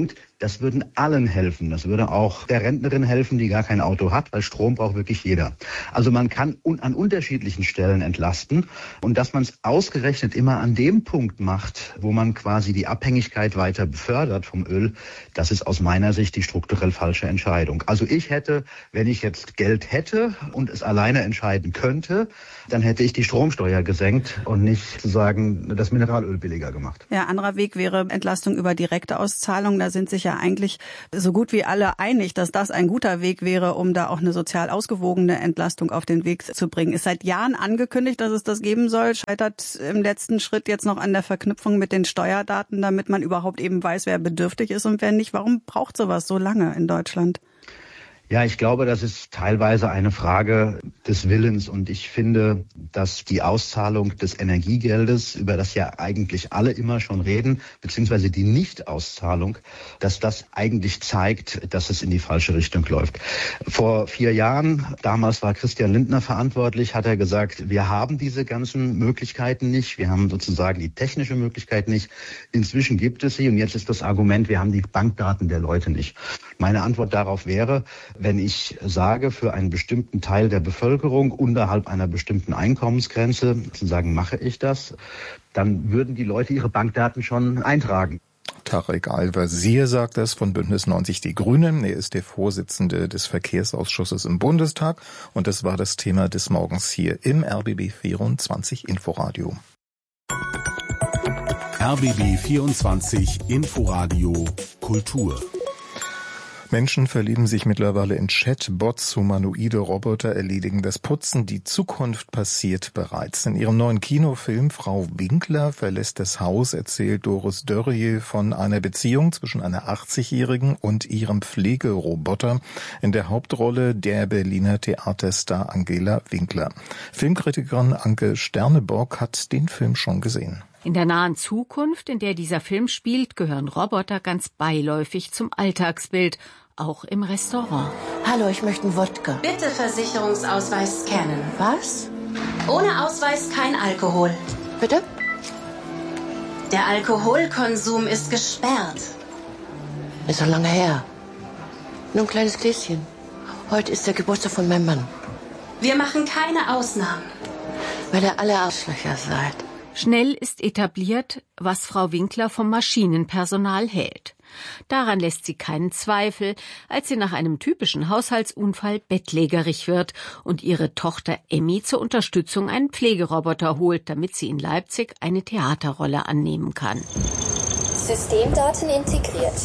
Das würden allen helfen. Das würde auch der Rentnerin helfen, die gar kein Auto hat, weil Strom braucht wirklich jeder. Also man kann an unterschiedlichen Stellen entlasten. Und dass man es ausgerechnet immer an dem Punkt macht, wo man quasi die Abhängigkeit weiter befördert vom Öl, das ist aus meiner Sicht die strukturell falsche Entscheidung. Also ich hätte, wenn ich jetzt Geld hätte und es alleine entscheiden könnte, dann hätte ich die Stromsteuer gesenkt und nicht sozusagen das Mineralöl billiger gemacht. Ja, anderer Weg wäre Entlastung über direkte Auszahlung. Da sind sich ja eigentlich so gut wie alle einig, dass das ein guter Weg wäre, um da auch eine sozial ausgewogene Entlastung auf den Weg zu bringen. Ist seit Jahren angekündigt, dass es das geben soll, scheitert im letzten Schritt jetzt noch an der Verknüpfung mit den Steuerdaten, damit man überhaupt eben weiß, wer bedürftig ist und wer nicht. Warum braucht sowas so lange in Deutschland? Ja, ich glaube, das ist teilweise eine Frage des Willens. Und ich finde, dass die Auszahlung des Energiegeldes, über das ja eigentlich alle immer schon reden, beziehungsweise die Nichtauszahlung, dass das eigentlich zeigt, dass es in die falsche Richtung läuft. Vor 4 Jahren, damals war Christian Lindner verantwortlich, hat er gesagt, wir haben diese ganzen Möglichkeiten nicht. Wir haben sozusagen die technische Möglichkeit nicht. Inzwischen gibt es sie. Und jetzt ist das Argument, wir haben die Bankdaten der Leute nicht. Meine Antwort darauf wäre, wenn ich sage, für einen bestimmten Teil der Bevölkerung unterhalb einer bestimmten Einkommensgrenze, sozusagen mache ich das, dann würden die Leute ihre Bankdaten schon eintragen. Tarek Al-Wazir sagt das von Bündnis 90 Die Grünen. Er ist der Vorsitzende des Verkehrsausschusses im Bundestag. Und das war das Thema des Morgens hier im RBB 24 Inforadio. RBB 24 Inforadio Kultur. Menschen verlieben sich mittlerweile in Chatbots, humanoide Roboter erledigen das Putzen. Die Zukunft passiert bereits. In ihrem neuen Kinofilm Frau Winkler verlässt das Haus erzählt Doris Dörrie von einer Beziehung zwischen einer 80-Jährigen und ihrem Pflegeroboter. In der Hauptrolle der Berliner Theaterstar Angela Winkler. Filmkritikerin Anke Sterneborg hat den Film schon gesehen. In der nahen Zukunft, in der dieser Film spielt, gehören Roboter ganz beiläufig zum Alltagsbild, auch im Restaurant. Hallo, ich möchte einen Wodka. Bitte Versicherungsausweis scannen. Was? Ohne Ausweis kein Alkohol. Bitte? Der Alkoholkonsum ist gesperrt. Ist schon lange her. Nur ein kleines Gläschen. Heute ist der Geburtstag von meinem Mann. Wir machen keine Ausnahmen. Weil ihr alle Arschlöcher seid. Schnell ist etabliert, was Frau Winkler vom Maschinenpersonal hält. Daran lässt sie keinen Zweifel, als sie nach einem typischen Haushaltsunfall bettlägerig wird und ihre Tochter Emmy zur Unterstützung einen Pflegeroboter holt, damit sie in Leipzig eine Theaterrolle annehmen kann. Systemdaten integriert.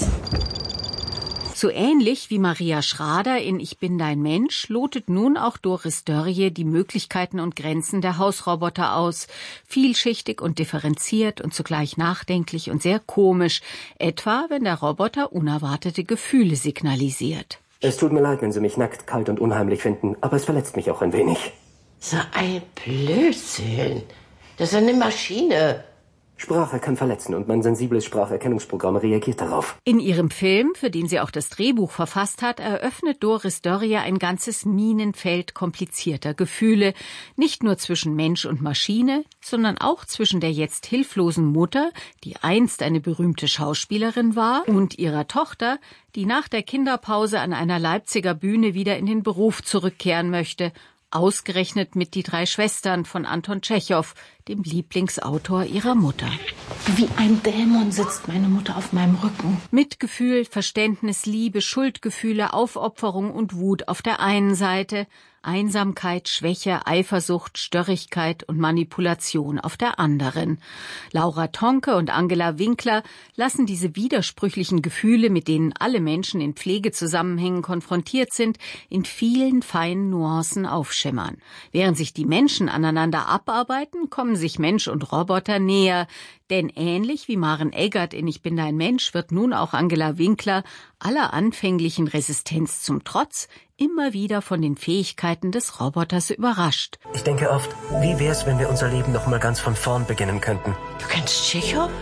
So ähnlich wie Maria Schrader in Ich bin dein Mensch lotet nun auch Doris Dörrie die Möglichkeiten und Grenzen der Hausroboter aus. Vielschichtig und differenziert und zugleich nachdenklich und sehr komisch, etwa wenn der Roboter unerwartete Gefühle signalisiert. Es tut mir leid, wenn Sie mich nackt, kalt und unheimlich finden, aber es verletzt mich auch ein wenig. So ein Blödsinn. Das ist eine Maschine. Sprache kann verletzen und mein sensibles Spracherkennungsprogramm reagiert darauf. In ihrem Film, für den sie auch das Drehbuch verfasst hat, eröffnet Doris Dörrie ein ganzes Minenfeld komplizierter Gefühle. Nicht nur zwischen Mensch und Maschine, sondern auch zwischen der jetzt hilflosen Mutter, die einst eine berühmte Schauspielerin war, und ihrer Tochter, die nach der Kinderpause an einer Leipziger Bühne wieder in den Beruf zurückkehren möchte. Ausgerechnet mit Die 3 Schwestern von Anton Tschechow, dem Lieblingsautor ihrer Mutter. Wie ein Dämon sitzt meine Mutter auf meinem Rücken. Mitgefühl, Verständnis, Liebe, Schuldgefühle, Aufopferung und Wut auf der einen Seite, Einsamkeit, Schwäche, Eifersucht, Störrigkeit und Manipulation auf der anderen. Laura Tonke und Angela Winkler lassen diese widersprüchlichen Gefühle, mit denen alle Menschen in Pflegezusammenhängen konfrontiert sind, in vielen feinen Nuancen aufschimmern. Während sich die Menschen aneinander abarbeiten, kommen sich Mensch und Roboter näher. Denn ähnlich wie Maren Eggert in Ich bin dein Mensch wird nun auch Angela Winkler aller anfänglichen Resistenz zum Trotz immer wieder von den Fähigkeiten des Roboters überrascht. Ich denke oft, wie wär's, wenn wir unser Leben noch mal ganz von vorn beginnen könnten? Du kennst Tschechow?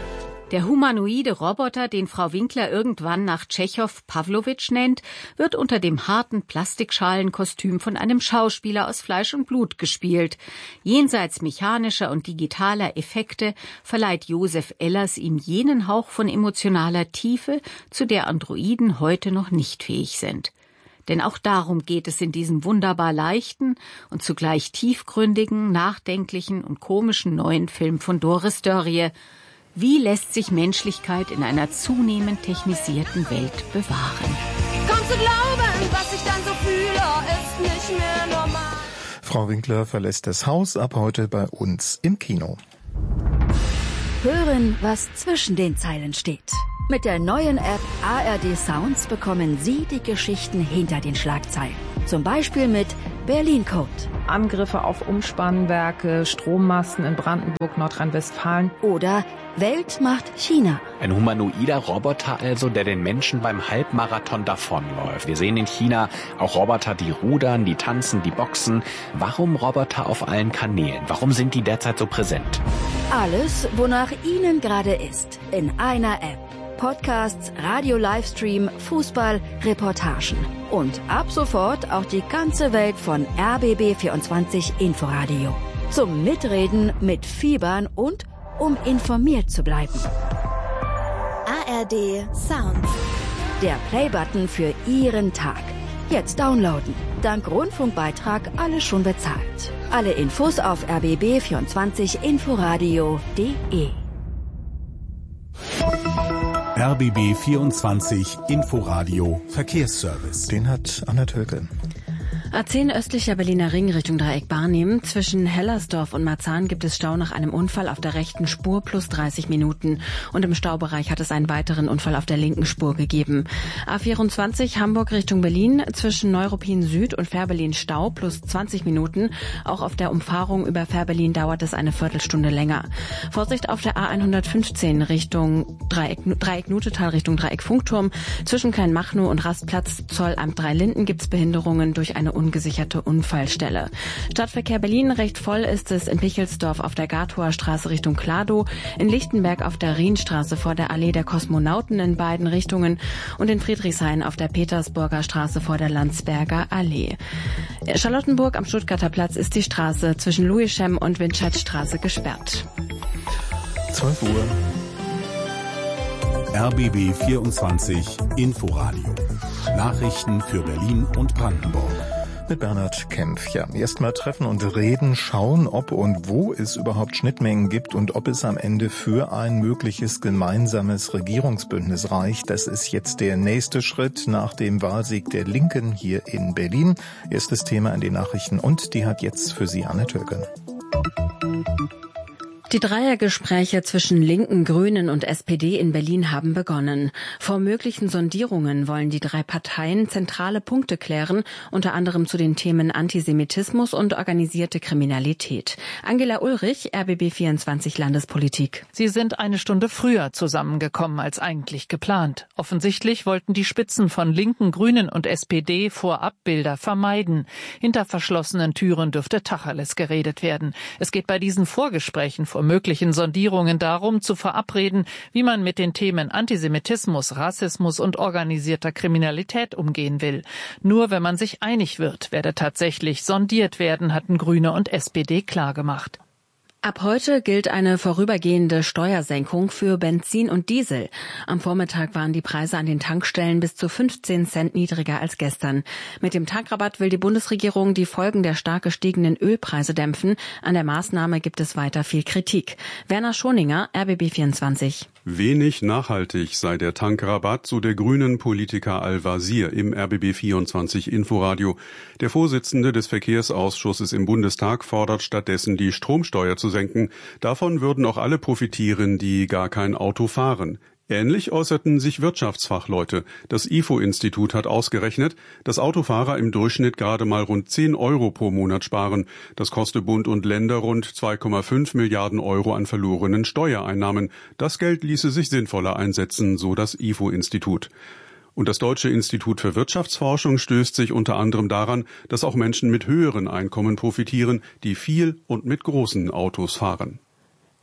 Der humanoide Roboter, den Frau Winkler irgendwann nach Tschechow Pawlowitsch nennt, wird unter dem harten Plastikschalenkostüm von einem Schauspieler aus Fleisch und Blut gespielt. Jenseits mechanischer und digitaler Effekte verleiht Josef Ellers ihm jenen Hauch von emotionaler Tiefe, zu der Androiden heute noch nicht fähig sind. Denn auch darum geht es in diesem wunderbar leichten und zugleich tiefgründigen, nachdenklichen und komischen neuen Film von Doris Dörrie. Wie lässt sich Menschlichkeit in einer zunehmend technisierten Welt bewahren? Kaum zu glauben, was ich dann so fühle, ist nicht mehr normal. Frau Winkler verlässt das Haus, ab heute bei uns im Kino. Hören, was zwischen den Zeilen steht. Mit der neuen App ARD Sounds bekommen Sie die Geschichten hinter den Schlagzeilen. Zum Beispiel mit Berlin Code. Angriffe auf Umspannwerke, Strommasten in Brandenburg, Nordrhein-Westfalen. Oder Welt macht China. Ein humanoider Roboter also, der den Menschen beim Halbmarathon davonläuft. Wir sehen in China auch Roboter, die rudern, die tanzen, die boxen. Warum Roboter auf allen Kanälen? Warum sind die derzeit so präsent? Alles, wonach Ihnen gerade ist, in einer App. Podcasts, Radio-Livestream, Fußball, Reportagen. Und ab sofort auch die ganze Welt von RBB24 Inforadio. Zum Mitreden, Mitfiebern und um informiert zu bleiben. ARD Sounds. Der Playbutton für Ihren Tag. Jetzt downloaden. Dank Rundfunkbeitrag alles schon bezahlt. Alle Infos auf rbb24inforadio.de. RBB 24 Inforadio Verkehrsservice. Den hat Anna Tölke. A10 östlicher Berliner Ring Richtung Dreieck Barnim. Zwischen Hellersdorf und Marzahn gibt es Stau nach einem Unfall auf der rechten Spur plus 30 Minuten. Und im Staubereich hat es einen weiteren Unfall auf der linken Spur gegeben. A24 Hamburg Richtung Berlin. Zwischen Neuruppin Süd und Fährberlin Stau plus 20 Minuten. Auch auf der Umfahrung über Fährberlin dauert es eine Viertelstunde länger. Vorsicht auf der A115 Richtung Dreieck Nutetal Richtung Dreieck Funkturm. Zwischen Kleinmachnow und Rastplatz Zollamt 3 Linden gibt es Behinderungen durch eine ungesicherte Unfallstelle. Stadtverkehr Berlin recht voll ist es in Pichelsdorf auf der Gartower Straße Richtung Kladow, in Lichtenberg auf der Rienstraße vor der Allee der Kosmonauten in beiden Richtungen und in Friedrichshain auf der Petersburger Straße vor der Landsberger Allee. Charlottenburg am Stuttgarter Platz ist die Straße zwischen Louischem und Winscheidstraße gesperrt. 12 Uhr. RBB 24 Inforadio. Nachrichten für Berlin und Brandenburg. Mit Bernhard Kempf. Ja, erstmal treffen und reden, schauen, ob und wo es überhaupt Schnittmengen gibt und ob es am Ende für ein mögliches gemeinsames Regierungsbündnis reicht. Das ist jetzt der nächste Schritt nach dem Wahlsieg der Linken hier in Berlin. Erstes Thema in den Nachrichten und die hat jetzt für Sie Anne Tölke. Die Dreiergespräche zwischen Linken, Grünen und SPD in Berlin haben begonnen. Vor möglichen Sondierungen wollen die drei Parteien zentrale Punkte klären, unter anderem zu den Themen Antisemitismus und organisierte Kriminalität. Angela Ulrich, RBB24 Landespolitik. Sie sind eine Stunde früher zusammengekommen als eigentlich geplant. Offensichtlich wollten die Spitzen von Linken, Grünen und SPD vorab Bilder vermeiden. Hinter verschlossenen Türen dürfte Tacheles geredet werden. Es geht bei diesen Vorgesprächen vor möglichen Sondierungen darum, zu verabreden, wie man mit den Themen Antisemitismus, Rassismus und organisierter Kriminalität umgehen will. Nur wenn man sich einig wird, werde tatsächlich sondiert werden, hatten Grüne und SPD klargemacht. Ab heute gilt eine vorübergehende Steuersenkung für Benzin und Diesel. Am Vormittag waren die Preise an den Tankstellen bis zu 15 Cent niedriger als gestern. Mit dem Tankrabatt will die Bundesregierung die Folgen der stark gestiegenen Ölpreise dämpfen. An der Maßnahme gibt es weiter viel Kritik. Werner Schoninger, RBB24. Wenig nachhaltig sei der Tankrabatt, so der grünen Politiker Al-Wazir im RBB24 Inforadio. Der Vorsitzende des Verkehrsausschusses im Bundestag fordert stattdessen, die Stromsteuer zu senken. Davon würden auch alle profitieren, die gar kein Auto fahren. Ähnlich äußerten sich Wirtschaftsfachleute. Das IFO-Institut hat ausgerechnet, dass Autofahrer im Durchschnitt gerade mal rund 10 Euro pro Monat sparen. Das koste Bund und Länder rund 2,5 Milliarden Euro an verlorenen Steuereinnahmen. Das Geld ließe sich sinnvoller einsetzen, so das IFO-Institut. Und das Deutsche Institut für Wirtschaftsforschung stößt sich unter anderem daran, dass auch Menschen mit höheren Einkommen profitieren, die viel und mit großen Autos fahren.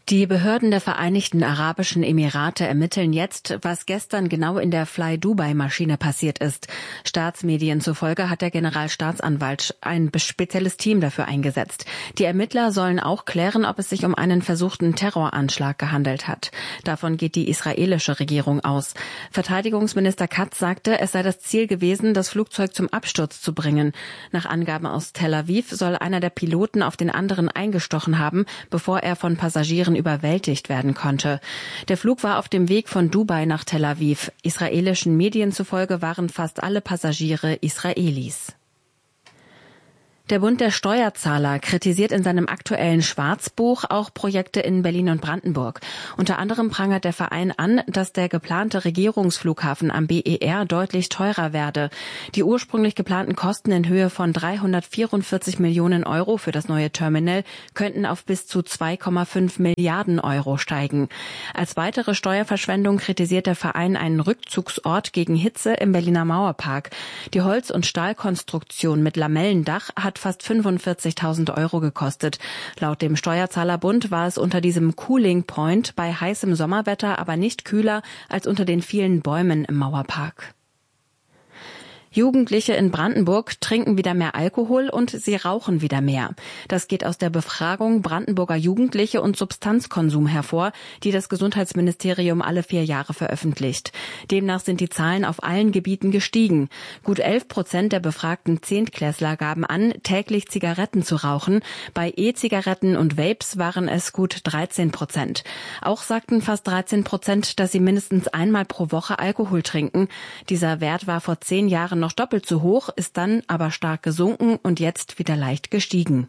Die Behörden der Vereinigten Arabischen Emirate ermitteln jetzt, was gestern genau in der Fly Dubai-Maschine passiert ist. Staatsmedien zufolge hat der Generalstaatsanwalt ein spezielles Team dafür eingesetzt. Die Ermittler sollen auch klären, ob es sich um einen versuchten Terroranschlag gehandelt hat. Davon geht die israelische Regierung aus. Verteidigungsminister Katz sagte, es sei das Ziel gewesen, das Flugzeug zum Absturz zu bringen. Nach Angaben aus Tel Aviv soll einer der Piloten auf den anderen eingestochen haben, bevor er von Passagieren überwältigt werden konnte. Der Flug war auf dem Weg von Dubai nach Tel Aviv. Israelischen Medien zufolge waren fast alle Passagiere Israelis. Der Bund der Steuerzahler kritisiert in seinem aktuellen Schwarzbuch auch Projekte in Berlin und Brandenburg. Unter anderem prangert der Verein an, dass der geplante Regierungsflughafen am BER deutlich teurer werde. Die ursprünglich geplanten Kosten in Höhe von 344 Millionen Euro für das neue Terminal könnten auf bis zu 2,5 Milliarden Euro steigen. Als weitere Steuerverschwendung kritisiert der Verein einen Rückzugsort gegen Hitze im Berliner Mauerpark. Die Holz- und Stahlkonstruktion mit Lamellendach hat fast 45.000 Euro gekostet. Laut dem Steuerzahlerbund war es unter diesem Cooling Point bei heißem Sommerwetter aber nicht kühler als unter den vielen Bäumen im Mauerpark. Jugendliche in Brandenburg trinken wieder mehr Alkohol und sie rauchen wieder mehr. Das geht aus der Befragung Brandenburger Jugendliche und Substanzkonsum hervor, die das Gesundheitsministerium alle 4 Jahre veröffentlicht. Demnach sind die Zahlen auf allen Gebieten gestiegen. Gut 11% der befragten Zehntklässler gaben an, täglich Zigaretten zu rauchen. Bei E-Zigaretten und Vapes waren es gut 13%. Auch sagten fast 13%, dass sie mindestens einmal pro Woche Alkohol trinken. Dieser Wert war vor 10 Jahren noch doppelt so hoch, ist dann aber stark gesunken und jetzt wieder leicht gestiegen.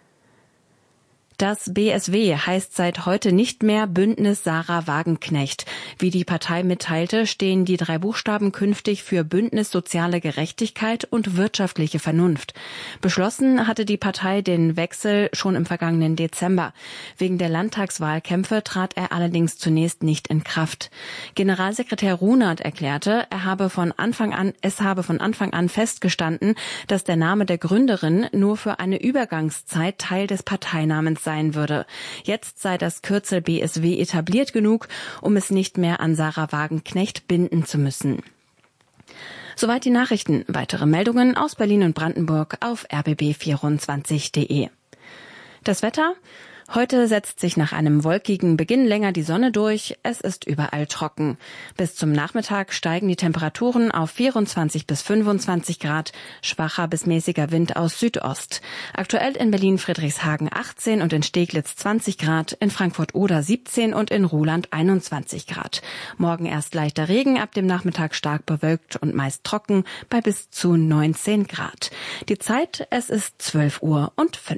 Das BSW heißt seit heute nicht mehr Bündnis Sarah Wagenknecht. Wie die Partei mitteilte, stehen die 3 Buchstaben künftig für Bündnis Soziale Gerechtigkeit und wirtschaftliche Vernunft. Beschlossen hatte die Partei den Wechsel schon im vergangenen Dezember. Wegen der Landtagswahlkämpfe trat er allerdings zunächst nicht in Kraft. Generalsekretär Runert erklärte, es habe von Anfang an festgestanden, dass der Name der Gründerin nur für eine Übergangszeit Teil des Parteinamens sein würde. Jetzt sei das Kürzel BSW etabliert genug, um es nicht mehr an Sarah Wagenknecht binden zu müssen. Soweit die Nachrichten. Weitere Meldungen aus Berlin und Brandenburg auf rbb24.de. Das Wetter? Heute setzt sich nach einem wolkigen Beginn länger die Sonne durch. Es ist überall trocken. Bis zum Nachmittag steigen die Temperaturen auf 24 bis 25 Grad, schwacher bis mäßiger Wind aus Südost. Aktuell in Berlin-Friedrichshagen 18 und in Steglitz 20 Grad, in Frankfurt-Oder 17 und in Ruhland 21 Grad. Morgen erst leichter Regen, ab dem Nachmittag stark bewölkt und meist trocken bei bis zu 19 Grad. Die Zeit, es ist 12:05.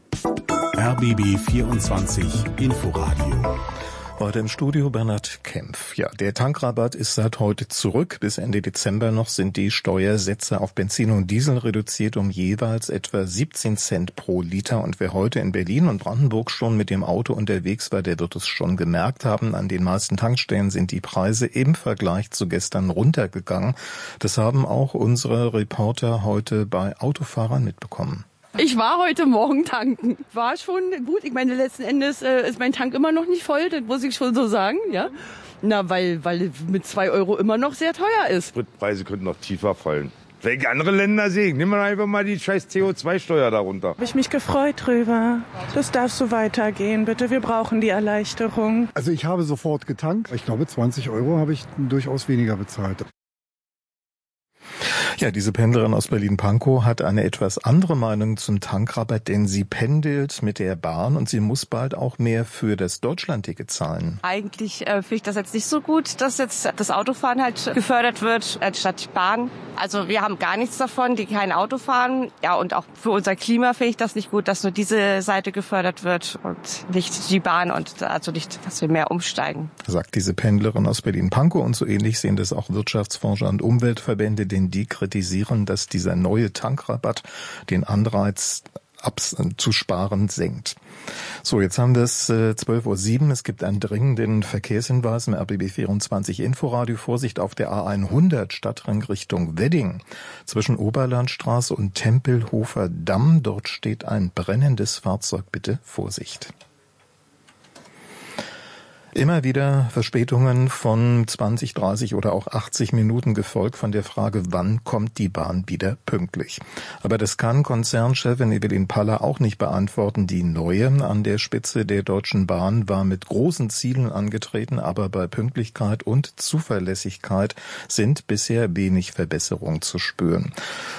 RBB 24 Inforadio. Heute im Studio Bernhard Kempf. Ja, der Tankrabatt ist seit heute zurück. Bis Ende Dezember noch sind die Steuersätze auf Benzin und Diesel reduziert um jeweils etwa 17 Cent pro Liter. Und wer heute in Berlin und Brandenburg schon mit dem Auto unterwegs war, der wird es schon gemerkt haben. An den meisten Tankstellen sind die Preise im Vergleich zu gestern runtergegangen. Das haben auch unsere Reporter heute bei Autofahrern mitbekommen. Ich war heute Morgen tanken. War schon gut. Ich meine, letzten Endes ist mein Tank immer noch nicht voll, das muss ich schon so sagen, ja. Na, weil mit 2 Euro immer noch sehr teuer ist. Spritpreise könnten noch tiefer fallen. Welche andere Länder sehen? Nehmen wir einfach mal die scheiß CO2-Steuer darunter. Habe ich mich gefreut drüber. Das darf so weitergehen, bitte. Wir brauchen die Erleichterung. Also ich habe sofort getankt. Ich glaube, 20 Euro habe ich durchaus weniger bezahlt. Ja, diese Pendlerin aus Berlin-Pankow hat eine etwas andere Meinung zum Tankrabatt, denn sie pendelt mit der Bahn und sie muss bald auch mehr für das Deutschlandticket zahlen. Eigentlich finde ich das jetzt nicht so gut, dass jetzt das Autofahren halt gefördert wird, anstatt die Bahn. Also wir haben gar nichts davon, die kein Auto fahren. Ja, und auch für unser Klima finde ich das nicht gut, dass nur diese Seite gefördert wird und nicht die Bahn und also nicht, dass wir mehr umsteigen. Sagt diese Pendlerin aus Berlin-Pankow, und so ähnlich sehen das auch Wirtschaftsforscher und Umweltverbände, denn die kritisieren, dass dieser neue Tankrabatt den Anreiz zu sparen senkt. So, jetzt haben wir es 12:07 Uhr. Es gibt einen dringenden Verkehrshinweis im RBB 24 Inforadio. Vorsicht auf der A100 Stadtring Richtung Wedding. Zwischen Oberlandstraße und Tempelhofer Damm. Dort steht ein brennendes Fahrzeug. Bitte Vorsicht. Immer wieder Verspätungen von 20, 30 oder auch 80 Minuten, gefolgt von der Frage, wann kommt die Bahn wieder pünktlich. Aber das kann Konzernchefin Evelyn Paller auch nicht beantworten. Die Neue an der Spitze der Deutschen Bahn war mit großen Zielen angetreten, aber bei Pünktlichkeit und Zuverlässigkeit sind bisher wenig Verbesserungen zu spüren.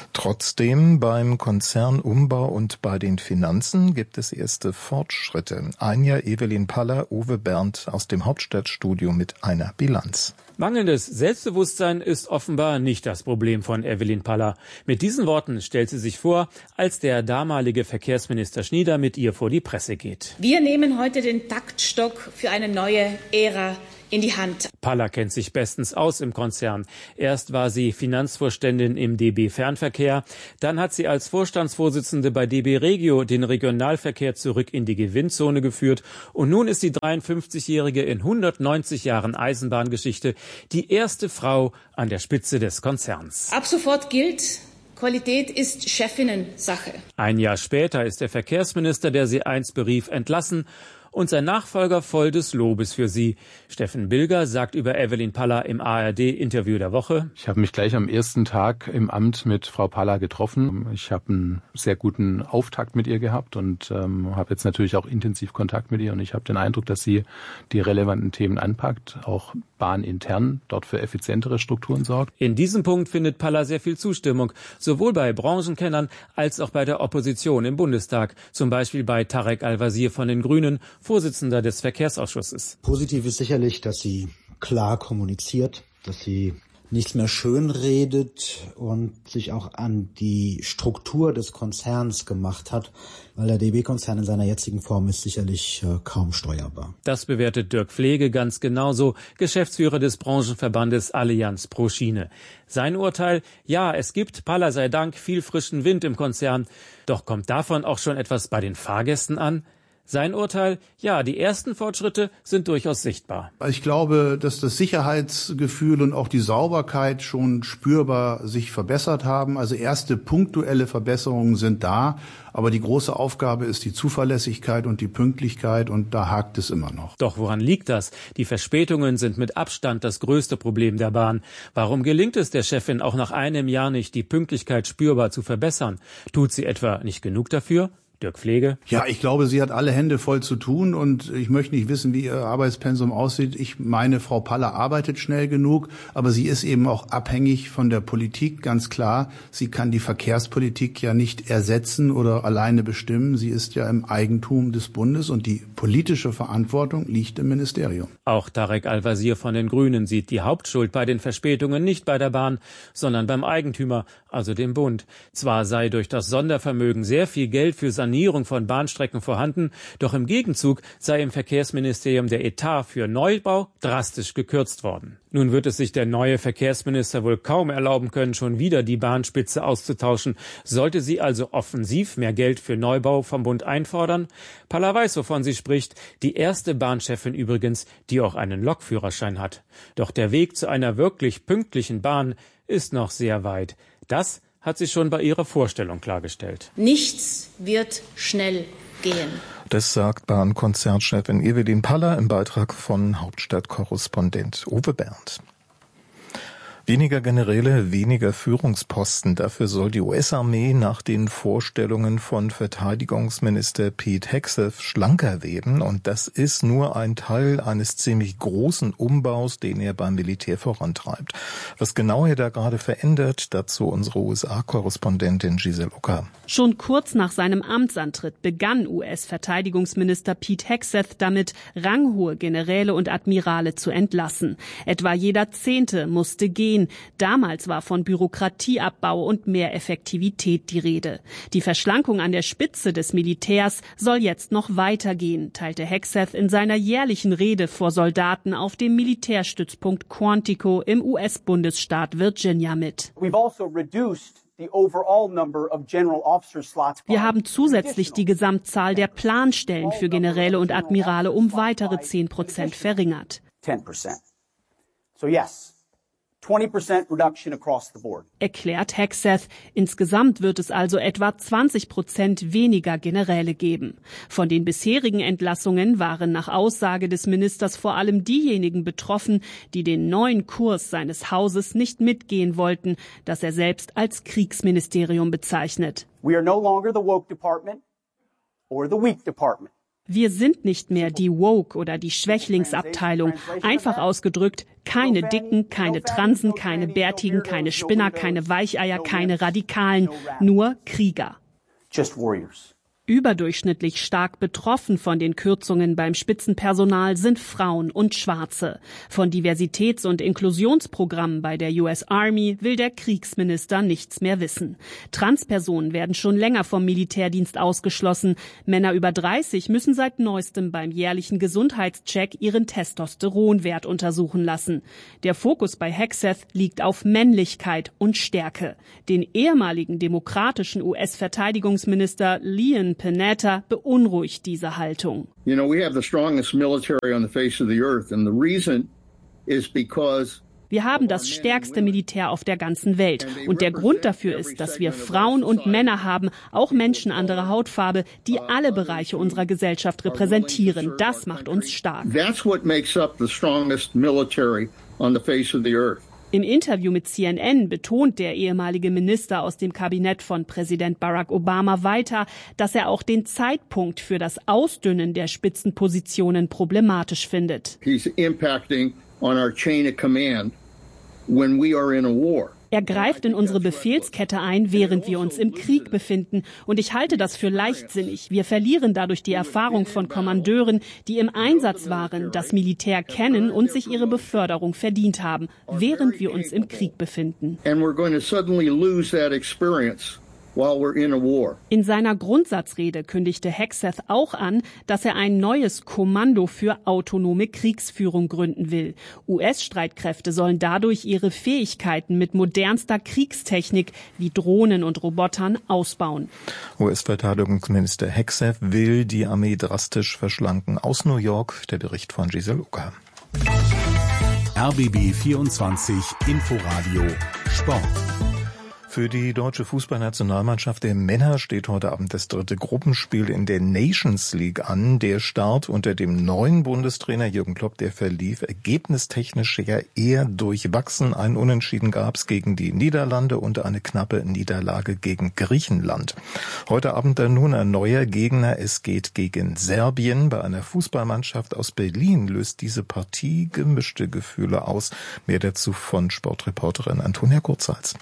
Trotzdem beim Konzernumbau und bei den Finanzen gibt es erste Fortschritte. Anja Evelyn Paller, Uwe Bernd aus dem Hauptstadtstudio mit einer Bilanz. Mangelndes Selbstbewusstsein ist offenbar nicht das Problem von Evelyn Paller. Mit diesen Worten stellt sie sich vor, als der damalige Verkehrsminister Schnieder mit ihr vor die Presse geht. Wir nehmen heute den Taktstock für eine neue Ära in die Hand. Paller kennt sich bestens aus im Konzern. Erst war sie Finanzvorständin im DB Fernverkehr, dann hat sie als Vorstandsvorsitzende bei DB Regio den Regionalverkehr zurück in die Gewinnzone geführt und nun ist die 53-Jährige in 190 Jahren Eisenbahngeschichte die erste Frau an der Spitze des Konzerns. Ab sofort gilt: Qualität ist Chefinnensache. Ein Jahr später ist der Verkehrsminister, der sie einst berief, entlassen und sein Nachfolger voll des Lobes für sie. Steffen Bilger sagt über Evelyn Paller im ARD-Interview der Woche: Ich habe mich gleich am ersten Tag im Amt mit Frau Paller getroffen. Ich habe einen sehr guten Auftakt mit ihr gehabt und habe jetzt natürlich auch intensiv Kontakt mit ihr. Und ich habe den Eindruck, dass sie die relevanten Themen anpackt, auch bahnintern dort für effizientere Strukturen sorgt. In diesem Punkt findet Paller sehr viel Zustimmung, sowohl bei Branchenkennern als auch bei der Opposition im Bundestag, zum Beispiel bei Tarek Al-Wazir von den Grünen, Vorsitzender des Verkehrsausschusses. Positiv ist sicherlich, dass sie klar kommuniziert, dass sie nichts mehr schönredet und sich auch an die Struktur des Konzerns gemacht hat, weil der DB-Konzern in seiner jetzigen Form ist sicherlich kaum steuerbar. Das bewertet Dirk Pflege ganz genauso, Geschäftsführer des Branchenverbandes Allianz pro Schiene. Sein Urteil: Ja, es gibt, Paller sei Dank, viel frischen Wind im Konzern. Doch kommt davon auch schon etwas bei den Fahrgästen an? Sein Urteil: Ja, die ersten Fortschritte sind durchaus sichtbar. Ich glaube, dass das Sicherheitsgefühl und auch die Sauberkeit schon spürbar sich verbessert haben. Also erste punktuelle Verbesserungen sind da. Aber die große Aufgabe ist die Zuverlässigkeit und die Pünktlichkeit, und da hakt es immer noch. Doch woran liegt das? Die Verspätungen sind mit Abstand das größte Problem der Bahn. Warum gelingt es der Chefin auch nach einem Jahr nicht, die Pünktlichkeit spürbar zu verbessern? Tut sie etwa nicht genug dafür? Dirk Pflege? Ja, ich glaube, sie hat alle Hände voll zu tun und ich möchte nicht wissen, wie ihr Arbeitspensum aussieht. Ich meine, Frau Paller arbeitet schnell genug, aber sie ist eben auch abhängig von der Politik, ganz klar. Sie kann die Verkehrspolitik ja nicht ersetzen oder alleine bestimmen. Sie ist ja im Eigentum des Bundes und die politische Verantwortung liegt im Ministerium. Auch Tarek Al-Wazir von den Grünen sieht die Hauptschuld bei den Verspätungen nicht bei der Bahn, sondern beim Eigentümer, also dem Bund. Zwar sei durch das Sondervermögen sehr viel Geld für Sanierung von Bahnstrecken vorhanden, doch im Gegenzug sei im Verkehrsministerium der Etat für Neubau drastisch gekürzt worden. Nun wird es sich der neue Verkehrsminister wohl kaum erlauben können, schon wieder die Bahnspitze auszutauschen. Sollte sie also offensiv mehr Geld für Neubau vom Bund einfordern? Paller weiß, wovon sie spricht. Die erste Bahnchefin übrigens, die auch einen Lokführerschein hat. Doch der Weg zu einer wirklich pünktlichen Bahn ist noch sehr weit. Das hat sie schon bei ihrer Vorstellung klargestellt. Nichts wird schnell gehen. Das sagt Bahnkonzernchefin Evelyn Paller im Beitrag von Hauptstadtkorrespondent Uwe Bernd. Weniger Generäle, weniger Führungsposten. Dafür soll die US-Armee nach den Vorstellungen von Verteidigungsminister Pete Hegseth schlanker werden. Und das ist nur ein Teil eines ziemlich großen Umbaus, den er beim Militär vorantreibt. Was genau er da gerade verändert, dazu unsere USA-Korrespondentin Giselle Ucker. Schon kurz nach seinem Amtsantritt begann US-Verteidigungsminister Pete Hegseth damit, ranghohe Generäle und Admirale zu entlassen. Etwa jeder 10. musste gehen. Damals war von Bürokratieabbau und mehr Effektivität die Rede. Die Verschlankung an der Spitze des Militärs soll jetzt noch weitergehen, teilte Hegseth in seiner jährlichen Rede vor Soldaten auf dem Militärstützpunkt Quantico im US-Bundesstaat Virginia mit. Wir haben zusätzlich die Gesamtzahl der Planstellen für Generäle und Admirale um weitere 10% verringert. 20% reduction across the board. Erklärt Hegseth. Insgesamt wird es also etwa 20% weniger Generäle geben. Von den bisherigen Entlassungen waren nach Aussage des Ministers vor allem diejenigen betroffen, die den neuen Kurs seines Hauses nicht mitgehen wollten, das er selbst als Kriegsministerium bezeichnet. We are no longer the woke department or the weak department. Wir sind nicht mehr die Woke- oder die Schwächlingsabteilung. Einfach ausgedrückt, keine Dicken, keine Transen, keine Bärtigen, keine Spinner, keine Weicheier, keine Radikalen, nur Krieger. Just warriors. Überdurchschnittlich stark betroffen von den Kürzungen beim Spitzenpersonal sind Frauen und Schwarze. Von Diversitäts- und Inklusionsprogrammen bei der US Army will der Kriegsminister nichts mehr wissen. Transpersonen werden schon länger vom Militärdienst ausgeschlossen. Männer über 30 müssen seit neuestem beim jährlichen Gesundheitscheck ihren Testosteronwert untersuchen lassen. Der Fokus bei Hegseth liegt auf Männlichkeit und Stärke. Den ehemaligen demokratischen US-Verteidigungsminister Leon Panetta beunruhigt diese Haltung. You know, we have the strongest military on the face of the earth, and the reason is because wir haben das stärkste Militär auf der ganzen Welt. Und der Grund dafür ist, dass wir Frauen und Männer haben, auch Menschen anderer Hautfarbe, die alle Bereiche unserer Gesellschaft repräsentieren. Das macht uns stark. That's what makes up the strongest military on the face of the earth. Im Interview mit CNN betont der ehemalige Minister aus dem Kabinett von Präsident Barack Obama weiter, dass er auch den Zeitpunkt für das Ausdünnen der Spitzenpositionen problematisch findet. He's impacting on our chain of command when we are in a war. Er greift in unsere Befehlskette ein, während wir uns im Krieg befinden. Und ich halte das für leichtsinnig. Wir verlieren dadurch die Erfahrung von Kommandeuren, die im Einsatz waren, das Militär kennen und sich ihre Beförderung verdient haben, während wir uns im Krieg befinden. And we're going to suddenly lose that experience while we're in a war. In seiner Grundsatzrede kündigte Hegseth auch an, dass er ein neues Kommando für autonome Kriegsführung gründen will. US-Streitkräfte sollen dadurch ihre Fähigkeiten mit modernster Kriegstechnik wie Drohnen und Robotern ausbauen. US-Verteidigungsminister Hegseth will die Armee drastisch verschlanken. Aus New York der Bericht von Giselle Luca. RBB 24 Inforadio Sport. Für die deutsche Fußballnationalmannschaft der Männer steht heute Abend das 3. Gruppenspiel in der Nations League an. Der Start unter dem neuen Bundestrainer Jürgen Klopp, der verlief ergebnistechnisch ja eher durchwachsen. Ein Unentschieden gab es gegen die Niederlande und eine knappe Niederlage gegen Griechenland. Heute Abend dann nun ein neuer Gegner. Es geht gegen Serbien. Bei einer Fußballmannschaft aus Berlin löst diese Partie gemischte Gefühle aus. Mehr dazu von Sportreporterin Antonia Kurzhals.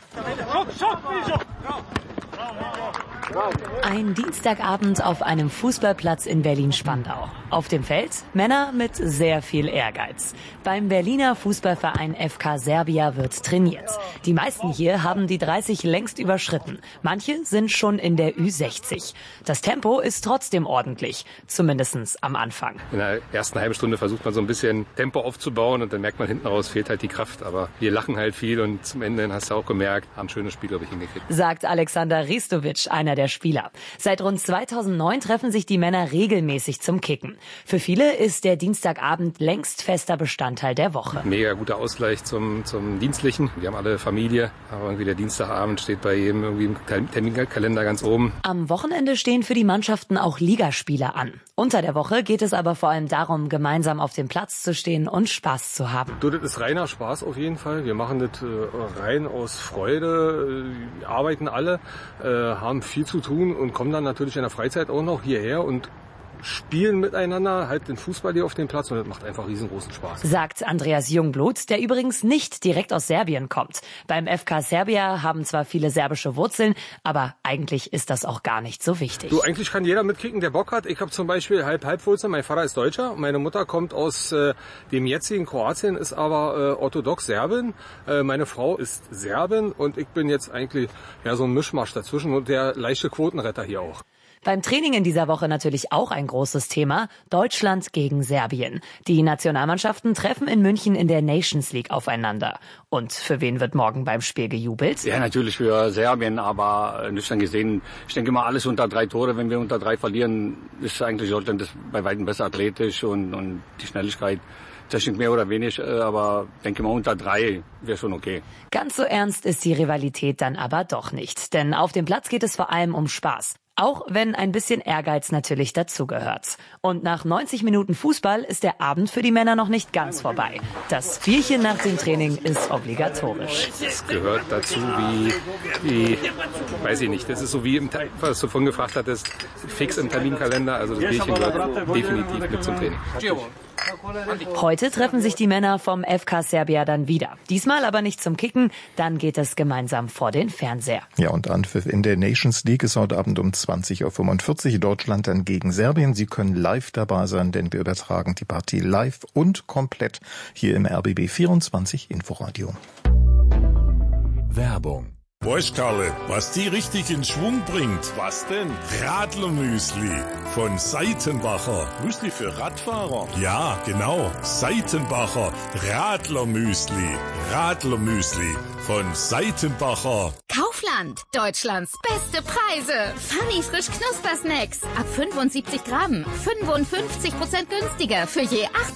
Ein Dienstagabend auf einem Fußballplatz in Berlin-Spandau. Auf dem Feld Männer mit sehr viel Ehrgeiz. Beim Berliner Fußballverein FK Serbia wird trainiert. Die meisten hier haben die 30 längst überschritten. Manche sind schon in der Ü60. Das Tempo ist trotzdem ordentlich, zumindest am Anfang. In der ersten halben Stunde versucht man so ein bisschen Tempo aufzubauen und dann merkt man hinten raus, fehlt halt die Kraft. Aber wir lachen halt viel und zum Ende hast du auch gemerkt, haben ein schönes Spiel, glaube ich, hingekriegt. Sagt Alexander Ristovic, einer der Spieler. Seit rund 2009 treffen sich die Männer regelmäßig zum Kicken. Für viele ist der Dienstagabend längst fester Bestandteil der Woche. Mega guter Ausgleich zum Dienstlichen. Wir haben alle Familie, aber irgendwie der Dienstagabend steht bei jedem irgendwie im Terminkalender ganz oben. Am Wochenende stehen für die Mannschaften auch Ligaspiele an. Unter der Woche geht es aber vor allem darum, gemeinsam auf dem Platz zu stehen und Spaß zu haben. Du, das ist reiner Spaß auf jeden Fall. Wir machen das rein aus Freude, arbeiten alle, haben viel zu tun und kommen dann natürlich in der Freizeit auch noch hierher und spielen miteinander, halt den Fußball hier auf dem Platz und das macht einfach riesengroßen Spaß. Sagt Andreas Jungblut, der übrigens nicht direkt aus Serbien kommt. Beim FK Serbia haben zwar viele serbische Wurzeln, aber eigentlich ist das auch gar nicht so wichtig. Du, eigentlich kann jeder mitkicken, der Bock hat. Ich habe zum Beispiel Halb-Wurzeln. Mein Vater ist Deutscher, meine Mutter kommt aus dem jetzigen Kroatien, ist aber orthodox Serbin. Meine Frau ist Serbin und ich bin jetzt eigentlich ja so ein Mischmasch dazwischen und der leichte Quotenretter hier auch. Beim Training in dieser Woche natürlich auch ein großes Thema. Deutschland gegen Serbien. Die Nationalmannschaften treffen in München in der Nations League aufeinander. Und für wen wird morgen beim Spiel gejubelt? Ja, natürlich für Serbien, aber nüchtern gesehen, ich denke mal, alles unter 3 Tore. Wenn wir unter 3 verlieren, ist eigentlich Deutschland das bei weitem besser athletisch und die Schnelligkeit. Technik mehr oder weniger, aber denke mal unter 3 wäre schon okay. Ganz so ernst ist die Rivalität dann aber doch nicht. Denn auf dem Platz geht es vor allem um Spaß. Auch wenn ein bisschen Ehrgeiz natürlich dazugehört. Und nach 90 Minuten Fußball ist der Abend für die Männer noch nicht ganz vorbei. Das Bierchen nach dem Training ist obligatorisch. Es gehört dazu wie, weiß ich nicht, das ist so wie, was du vorhin gefragt hattest, fix im Terminkalender. Also das Bierchen gehört definitiv mit zum Training. Heute treffen sich die Männer vom FK Serbia dann wieder. Diesmal aber nicht zum Kicken, dann geht es gemeinsam vor den Fernseher. Ja, und Anpfiff in der Nations League ist heute Abend um 20:45 Uhr. Deutschland dann gegen Serbien. Sie können live dabei sein, denn wir übertragen die Partie live und komplett hier im RBB 24 Inforadio. Werbung. Weißt Karle, was die richtig in Schwung bringt? Was denn? Radlermüsli von Seitenbacher. Müsli für Radfahrer? Ja, genau. Seitenbacher Radlermüsli. Radlermüsli von Seitenbacher. Kaufland, Deutschlands beste Preise. Funny frisch Knuspersnacks ab 75 Gramm, 55% günstiger für je 8